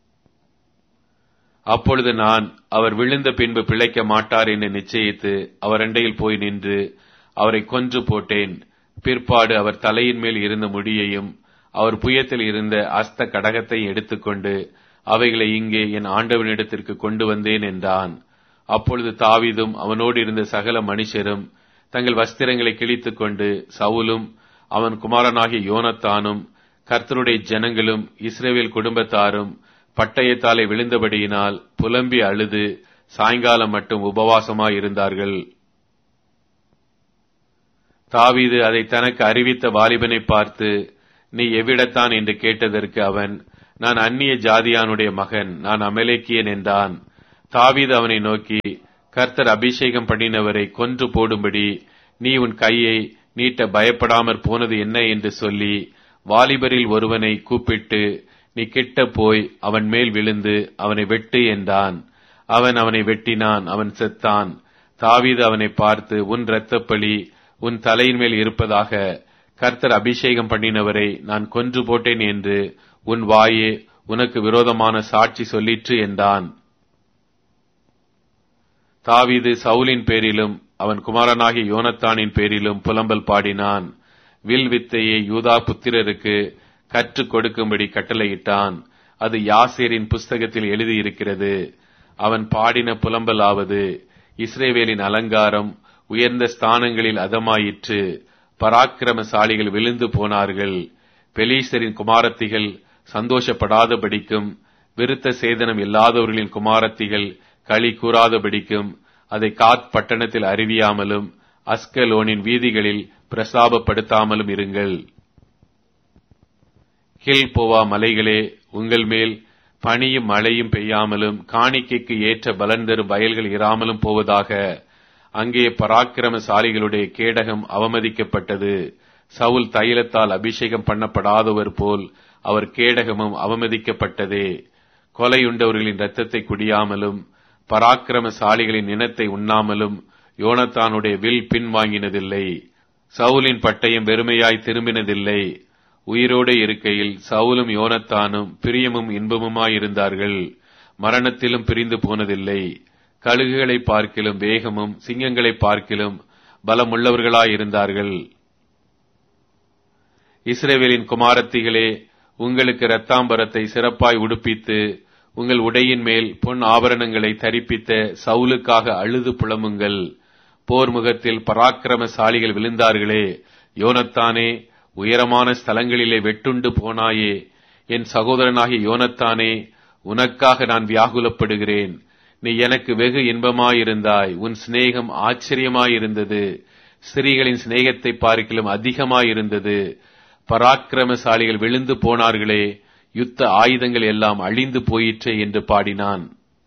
அப்பொழுது நான், அவர் விழுந்த பின்பு பிழைக்க மாட்டார் என்று நிச்சயித்து அவர் அண்டையில் போய் நின்று அவரை கொன்று போட்டேன். பிற்பாடு அவர் தலையின் மேல் இருந்த முடியையும் அவர் புயத்தில் இருந்த அஸ்த கடகத்தை எடுத்துக்கொண்டு அவைகளை இங்கே என் ஆண்டவனிடத்திற்கு கொண்டு வந்தேன் என்றான். அப்பொழுது தாவீதும் அவனோடு இருந்த சகல மனுஷரும் தங்கள் வஸ்திரங்களை கிழித்துக் கொண்டு சவுலும் அவன் குமாரனாகிய யோனத்தானும் கர்த்தருடைய ஜனங்களும் இஸ்ரவேல் குடும்பத்தாரும் பட்டயத்தாலே விழுந்தபடியினால் புலம்பி அழுது சாயங்காலம் மட்டும் உபவாசமாய் இருந்தார்கள். தாவீது அதை தனக்கு அறிவித்த வாலிபனை பார்த்து, நீ எவ்விடத்தான் என்று கேட்டதற்கு அவன், நான் அந்நிய ஜாதியானுடைய மகன், நான் அமலேக்கியன் என்றான். தாவீது அவனை நோக்கி, கர்த்தர் அபிஷேகம் பண்ணினவரை கொன்று போடும்படி நீ உன் கையை நீட்ட பயப்படாமற் போனது என்ன என்று சொல்லி வாலிபரில் ஒருவனை கூப்பிட்டு, நீ கிட்ட போய் அவன் மேல் விழுந்து அவனை வெட்டு என்றான். அவன் அவனை வெட்டினான், அவன் செத்தான். தாவீது அவனை பார்த்து, உன் இரத்தப்பழி உன் தலையின் மேல் இருப்பதாக, கர்த்தர் அபிஷேகம் பண்ணினவரை நான் கொன்று போட்டேன் என்று உன் வாயே உனக்கு விரோதமான சாட்சி சொல்லிற்று என்றான். தாவீது சவுலின் பேரிலும் அவன் குமாரனாகிய யோனத்தானின் பேரிலும் புலம்பல் பாடினான். வில் வித்தையை யூதா புத்திரருக்கு கற்றுக் கொடுக்கும்படி கட்டளையிட்டான். அது யாசேரின் புஸ்தகத்தில் எழுதியிருக்கிறது. அவன் பாடின புலம்பலாவது, இஸ்ரவேலின் அலங்காரம் உயர்ந்த ஸ்தானங்களில் அதமாயிற்று, பராக்கிரமசாலிகள் விழுந்து போனார்கள். பெலீஸ்தரின் குமாரத்திகள் சந்தோஷப்படாதபடிக்கும், விருத்த சேதனம் இல்லாதவர்களின் குமாரத்திகள் களி கூறாதபடிக்கும் அதை காத் பட்டணத்தில் அறிவியாமலும் அஸ்கலோனின் வீதிகளில் பிரஸ்தாபப்படுத்தாமலும் இருங்கள். கில்போவா மலைகளே, உங்கள் மேல் பனியும் மழையும் பெய்யாமலும் காணிக்கைக்கு ஏற்ற பலன் தரும் வயல்கள் இராமலும் போவதாக. அங்கே பராக்கிரமசாலிகளுடைய கேடகம் அவமதிக்கப்பட்டது. சவுல் தைலத்தால் அபிஷேகம் பண்ணப்படாதவர் போல் அவர் கேடகமும் அவமதிக்கப்பட்டதே. கொலையுண்டவர்களின் இரத்தத்தை குடியாமலும் பராக்கிரமசாலிகளின் இனத்தை உண்ணாமலும் யோனத்தானுடைய வில் பின்வாங்கினதில்லை. சவுலின் பட்டயம் வெறுமையாய் திரும்பினதில்லை. உயிரோடு இருக்கையில் சவுலும் யோனத்தானும் பிரியமும் இன்பமுமாயிருந்தார்கள். மரணத்திலும் பிரிந்து போனதில்லை. கழுகுகளை பார்க்கிலும் வேகமும் சிங்கங்களை பார்க்கிலும் பலமுள்ளவர்களாயிருந்தார்கள். இஸ்ரவேலின் குமாரத்திகளே, உங்களுக்கு இரத்தாம்பரத்தை சிறப்பாய் உடுப்பித்து உங்கள் உடையின் மேல் பொன் ஆபரணங்களை தரிப்பித்த சவுலுக்காக அழுது புலமுங்கள். போர் முகத்தில் பராக்கிரமசாலிகள் விழுந்தார்களே, யோனத்தானே, உயரமான ஸ்தலங்களிலே வெட்டுண்டு போனாயே. என் சகோதரனாகிய யோனத்தானே, உனக்காக நான் வியாகுலப்படுகிறேன். நீ எனக்கு வெகு இன்பமாயிருந்தாய். உன் சிநேகம் ஆச்சரியமாயிருந்தது. ஸ்திரீகளின் சிநேகத்தை பார்க்கிலும் அதிகமாயிருந்தது. பராக்கிரமசாலிகள் விழுந்து போனார்களே, யுத்த ஆயுதங்கள் எல்லாம் அழிந்து போயிற்றே என்று பாடினான்.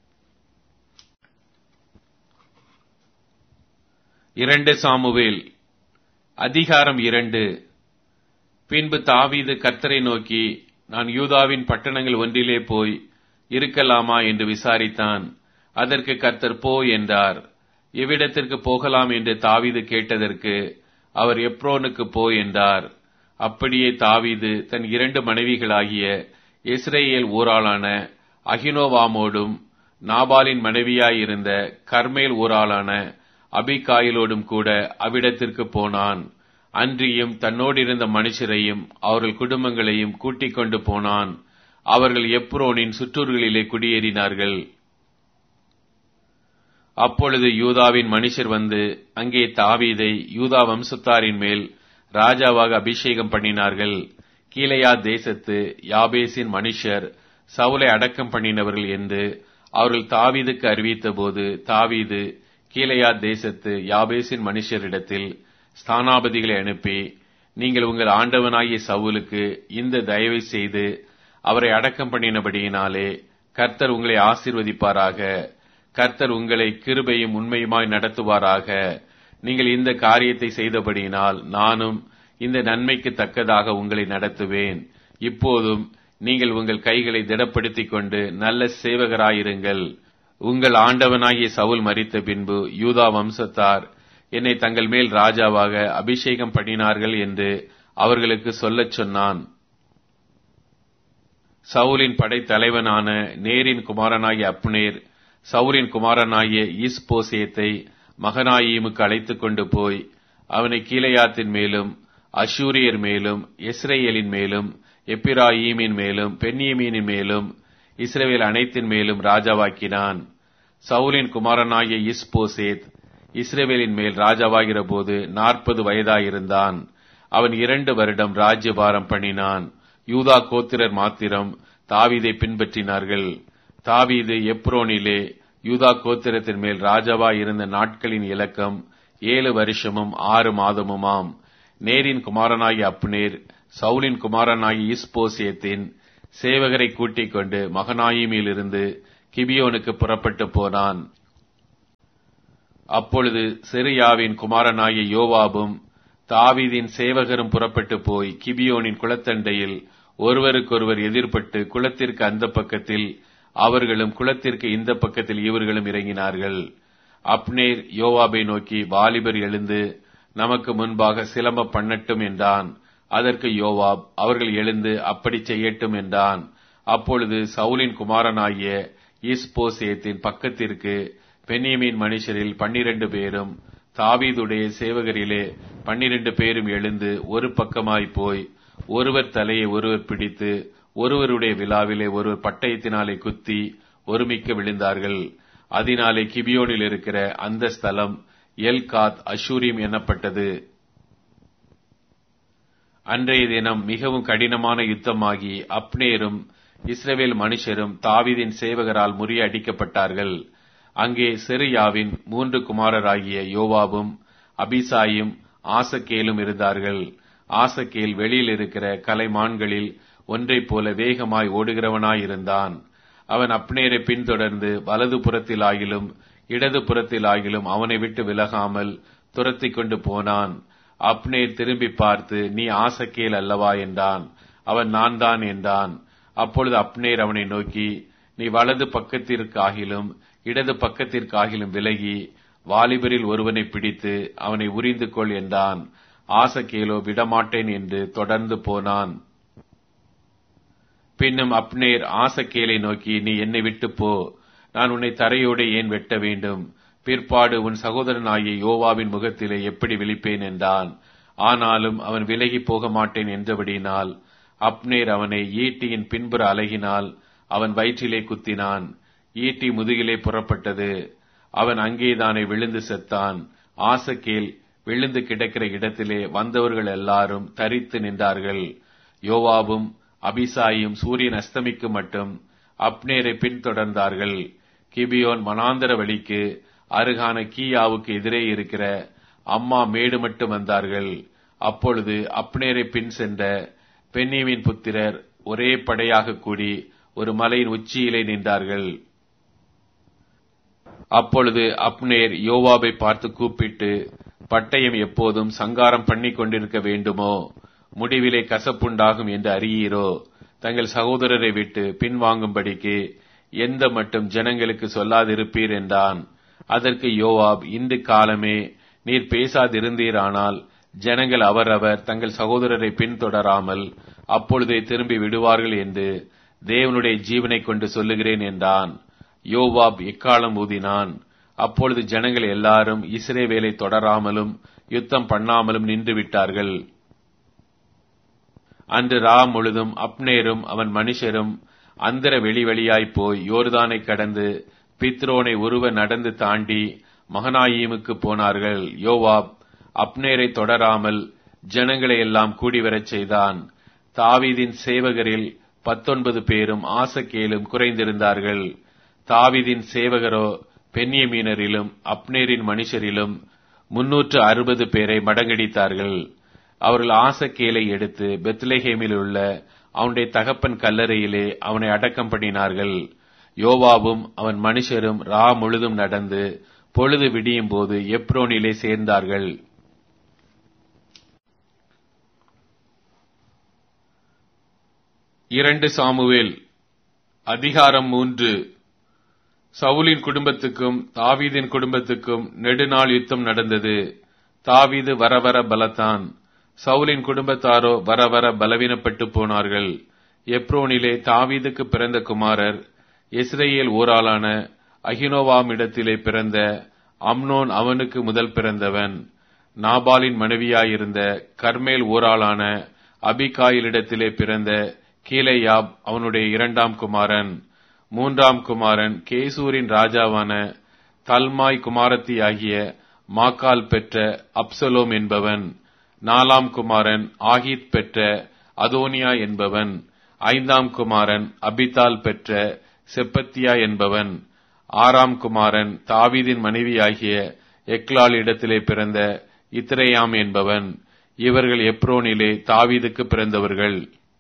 இரண்டு சாமுவேல் அதிகாரம் இரண்டு. பின்பு தாவீது கர்த்தரை நோக்கி, நான் யூதாவின் பட்டணங்கள் ஒன்றிலே போய் இருக்கலாமா என்று விசாரித்தான். அதற்கு கர்த்தர் போ என்றார். எவ்விடத்திற்கு போகலாம் என்று தாவீது கேட்டதற்கு அவர் எப்ரோனுக்கு போ என்றார். அப்படியே தாவீது தன் இரண்டு மனைவிகளாகிய இஸ்ரேல் ஊராளான அகினோவாமோடும் நாபாலின் மனைவியாயிருந்த கர்மேல் ஊராளான அபிகாயிலோடும் கூட அவ்விடத்திற்கு போனான். அன்றியும் தன்னோடிருந்த மனுஷரையும் அவர்கள் குடும்பங்களையும் கூட்டிக் கொண்டு போனான். அவர்கள் எப்ரோனின் சுற்றூர்களிலே குடியேறினார்கள். அப்பொழுது யூதாவின் மனுஷர் வந்து அங்கே தாவீதை யூதா வம்சத்தாரின் மேல் ராஜாவாக அபிஷேகம் பண்ணினார்கள். கீலேயா தேசத்து யாபேசின் மனுஷர் சவுலை அடக்கம் பண்ணினவர்கள் என்று அவர்கள் தாவீதுக்கு அறிவித்த போது, தாவீது கீலேயா தேசத்து யாபேசின் மனுஷரிடத்தில் ஸ்தானாபதிகளை அனுப்பி, நீங்கள் உங்கள் ஆண்டவனாகிய சவுலுக்கு இந்த தயவை செய்து அவரை அடக்கம் பண்ணினபடியினாலே கர்த்தர் உங்களை ஆசீர்வதிப்பாராக. கர்த்தர் உங்களை கிருபையும் உண்மையுமாய் நடத்துவாராக. நீங்கள் இந்த காரியத்தை செய்தபடியினால் நானும் இந்த நன்மைக்கு தக்கதாக உங்களை நடத்துவேன். இப்போதும் நீங்கள் உங்கள் கைகளை திடப்படுத்திக் கொண்டு நல்ல சேவகராயிருங்கள். உங்கள் ஆண்டவனாகிய சவுல் மரித்த பின்பு யூதா வம்சத்தார் என்னை தங்கள் மேல் ராஜாவாக அபிஷேகம் பண்ணினார்கள் என்று அவர்களுக்கு சொல்லச் சொன்னான். சவுலின் படைத்தலைவனான நேரின் குமாரனாகிய அப்னேர் சவுலின் குமாரனாகிய இஸ்போசேத்தை மகனாயீமுக்கு அழைத்துக் கொண்டு போய் அவனை கீலேயாத்தின் மேலும் அஷூரியர் மேலும் இஸ்ரேலின் மேலும் எப்பிராயீமின் மேலும் பென்யமீனின் மேலும் இஸ்ரவேல் அனைத்தின் மேலும் ராஜாவாக்கினான். சவுலின் குமாரனாகிய இஸ்போசேத் இஸ்ரவேலின் மேல் ராஜாவாகிற போது நாற்பது வயதாயிருந்தான். அவன் இரண்டு வருடம் ராஜ்யபாரம் பண்ணினான். யூதா கோத்திரர் மாத்திரம் தாவீதை பின்பற்றினார்கள். தாவீது எப்ரோனிலே யூதா கோத்திரத்தின் மேல் ராஜாவாயிருந்த நாட்களின் இலக்கம் ஏழு வருஷமும் ஆறு மாதமுமாம். நேரின் குமாரனாகிய அப்னேர் சவுலின் குமாரனாகிய இஸ்போசேத்தின் சேவகரை கூட்டிக் கொண்டு மகனாயிமிலிருந்து கிபியோனுக்கு புறப்பட்டு போனான். அப்பொழுது செருயாவின் குமாரனாகிய யோவாபும் தாவீதின் சேவகரும் புறப்பட்டு போய் கிபியோனின் குளத்தண்டையில் ஒருவருக்கொருவர் எதிர்பட்டு குளத்திற்கு அந்த பக்கத்தில் அவர்களும் குளத்திற்கு இந்த பக்கத்தில் இவர்களும் இறங்கினார்கள். அப்னேர் யோவாபை நோக்கி, வாலிபர் எழுந்து நமக்கு முன்பாக சிலம்ப பண்ணட்டும் என்றான். அதற்கு யோவாப், அவர்கள் எழுந்து அப்படி செய்யட்டும் என்றான். அப்பொழுது சவுலின் குமாரனாகிய இஸ்போசேத்தின் பக்கத்திற்கு பென்யமீன் மனுஷரில் பன்னிரண்டு பேரும் தாவீதுடைய சேவகரிலே பன்னிரண்டு பேரும் எழுந்து ஒரு பக்கமாய் போய் ஒருவர் தலையை ஒருவர் பிடித்து ஒருவருடைய விழாவிலே ஒருவர் பட்டயத்தினாலே குத்தி ஒருமிக்க விழுந்தார்கள். அதனாலே கிபியோனில் இருக்கிற அந்த ஸ்தலம் எல்காத் அஷூரிம் எனப்பட்டது. அன்றைய தினம் மிகவும் கடினமான யுத்தமாகி அப்னேரும் இஸ்ரவேல் மனுஷரும் தாவீதின் சேவகரால் முறியடிக்கப்பட்டார்கள். அங்கே செருயாவின் மூன்று குமாரராகிய யோவாபும் அபிசாயும் ஆசகேலும் இருந்தார்கள். ஆசகேல் வெளியில் இருக்கிற கலைமான்களில் ஒன்றைப் போல வேகமாய் ஓடுகிறவனாயிருந்தான். அவன் அப்னேரை பின்தொடர்ந்து வலது புறத்திலாகிலும் இடது புறத்திலாகிலும் அவனை விட்டு விலகாமல் துரத்தி கொண்டு போனான். அப்னேர் திரும்பி பார்த்து, நீ ஆசகேல் அல்லவா என்றான். அவன் நான் தான் என்றான். அப்பொழுது அப்னேர் அவனை நோக்கி, நீ வலது பக்கத்திற்காகிலும் இடது பக்கத்திற்காகிலும் விலகி வாலிபரில் ஒருவனை பிடித்து அவனை உரிந்து கொள் என்றான். ஆசகேலோ விடமாட்டேன் என்று தொடர்ந்து போனான். பின்னும் அப்னேர் ஆசகேலை நோக்கி, நீ என்னை விட்டு போ, நான் உன்னை தரையோடு ஏன் வெட்ட வேண்டும்? பிற்பாடு உன் சகோதரனாகிய யோவாவின் முகத்திலே எப்படி விழிப்பேன் என்றான். ஆனாலும் அவன் விலகி போக மாட்டேன் என்றபடியினால் அப்னேர் அவனை ஈட்டியின் பின்புற அலகினால் அவன் வயிற்றிலே குத்தினான். ஈட்டி முதுகிலே புறப்பட்டது. அவன் அங்கேதானே விழுந்து செத்தான். ஆசகேல் விழுந்து கிடக்கிற இடத்திலே வந்தவர்கள் எல்லாரும் தரித்து நின்றார்கள். யோவாபும் அபிசாயும் சூரியன் அஸ்தமிக்கும் மட்டும் அப்னேரை பின்தொடர்ந்தார்கள். கிபியோன் மனாந்தர வழிக்கு அருகான கீயாவுக்கு எதிரே இருக்கிற அம்மா மேடு மட்டும் வந்தார்கள். அப்பொழுது அப்னேரை பின் சென்ற பென்யமீன் புத்திரர் ஒரே படையாக கூடி ஒரு மலையின் உச்சியிலே நின்றார்கள். அப்பொழுது அப்னேர் யோவாபை பார்த்து கூப்பிட்டு, பட்டயம் எப்போதும் சங்காரம் பண்ணி கொண்டிருக்க வேண்டுமோ? முடிவிலே கசப்புண்டாகும் என்று அறியீரோ? தங்கள் சகோதரரை விட்டு பின்வாங்கும்படிக்கு எந்த மட்டும் ஜனங்களுக்கு சொல்லாதிருப்பீர் என்றான். அதற்கு யோவாப், இன்று காலமே நீர் பேசாதிருந்தீரானால் ஜனங்கள் அவரவர் தங்கள் சகோதரரை பின்தொடராமல் அப்பொழுதே திரும்பி விடுவார்கள் என்று தேவனுடைய ஜீவனை கொண்டு சொல்லுகிறேன் என்றான். யோவாப் எக்காலம் ஊதினான். அப்பொழுது ஜனங்கள் எல்லாரும் இஸ்ரவேலை தொடராமலும் யுத்தம் பண்ணாமலும் நின்று விட்டார்கள். அன்று ரா முழுதும் அப்னேரும் அவன் மனுஷரும் அந்தர வெளி வழியாய் போய் யோர்தானை கடந்து பித்ரோனை ஒருவ நடந்து தாண்டி மகனாயீமுக்கு போனார்கள். யோவாப் அப்னேரை தொடராமல் ஜனங்களை எல்லாம் கூடிவரச் செய்தான். தாவீதின் சேவகரில் பத்தொன்பது பேரும் ஆசகேலும் குறைந்திருந்தார்கள். தாவீதின் சேவகரோ பென்யமீனரிலும் அப்னேரின் மனுஷரிலும் முன்னூற்று அறுபது பேரை மடங்கடித்தார்கள். அவர்கள் ஆசகேலை எடுத்து பெத்லெகேமில் உள்ள அவனுடைய தகப்பன் கல்லறையிலே அவனை அடக்கம் பண்ணினார்கள். யோவாபும் அவன் மனுஷரும் ரா முழுதும் நடந்து பொழுது விடியும் போது எப்ரோனிலே சேர்ந்தார்கள். இரண்டு சாமுவேல் அதிகாரம் மூன்று. சவுலின் குடும்பத்துக்கும் தாவீதின் குடும்பத்துக்கும் நெடுநாள் யுத்தம் நடந்தது. தாவீது வரவர பலத்தான், சவுலின் குடும்பத்தாரோ வரவர பலவீனப்பட்டு போனார்கள். எப்ரோனிலே தாவீதுக்கு பிறந்த குமாரர் இஸ்ரேல் ஊராளான அகினோவாமிடத்திலே பிறந்த அம்னோன் அவனுக்கு முதல் பிறந்தவன். நாபாலின் மனைவியாயிருந்த கர்மேல் ஊராளான அபிகாயிலிடத்திலே பிறந்த கீலேயாப் அவனுடைய இரண்டாம் குமாரன். மூன்றாம் குமாரன் கேசூரின் ராஜாவான தல்மாய் குமாரத்தி ஆகிய மாக்கால் பெற்ற அப்சலோம் என்பவன். நாலாம் குமாரன் ஆகித் பெற்ற அதோனியா என்பவன். ஐந்தாம் குமாரன் அபித்தால் பெற்ற செப்பத்தியா என்பவன். ஆறாம் குமாரன் தாவீதின் மனைவியாகிய எக்லால் இடத்திலே பிறந்த இத்ரேயாம் என்பவன். இவர்கள் எப்ரோனிலே தாவீதுக்கு பிறந்தவர்கள்.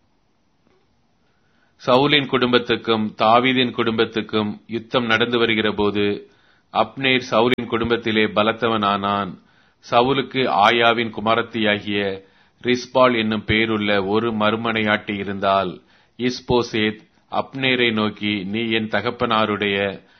சவுலின் குடும்பத்துக்கும் தாவீதின் குடும்பத்துக்கும் யுத்தம் நடந்து வருகிற போது அப்னேர் சவுலின் குடும்பத்திலே பலத்தவனானான். சவுலுக்கு ஆயாவின் குமாரத்தியாகிய ரிஸ்பால் என்னும் பேருள்ள ஒரு மறுமனையாட்டி இருந்தால். இஸ்போசேத் அப்னேரை நோக்கி, நீ என் தகப்பனாருடைய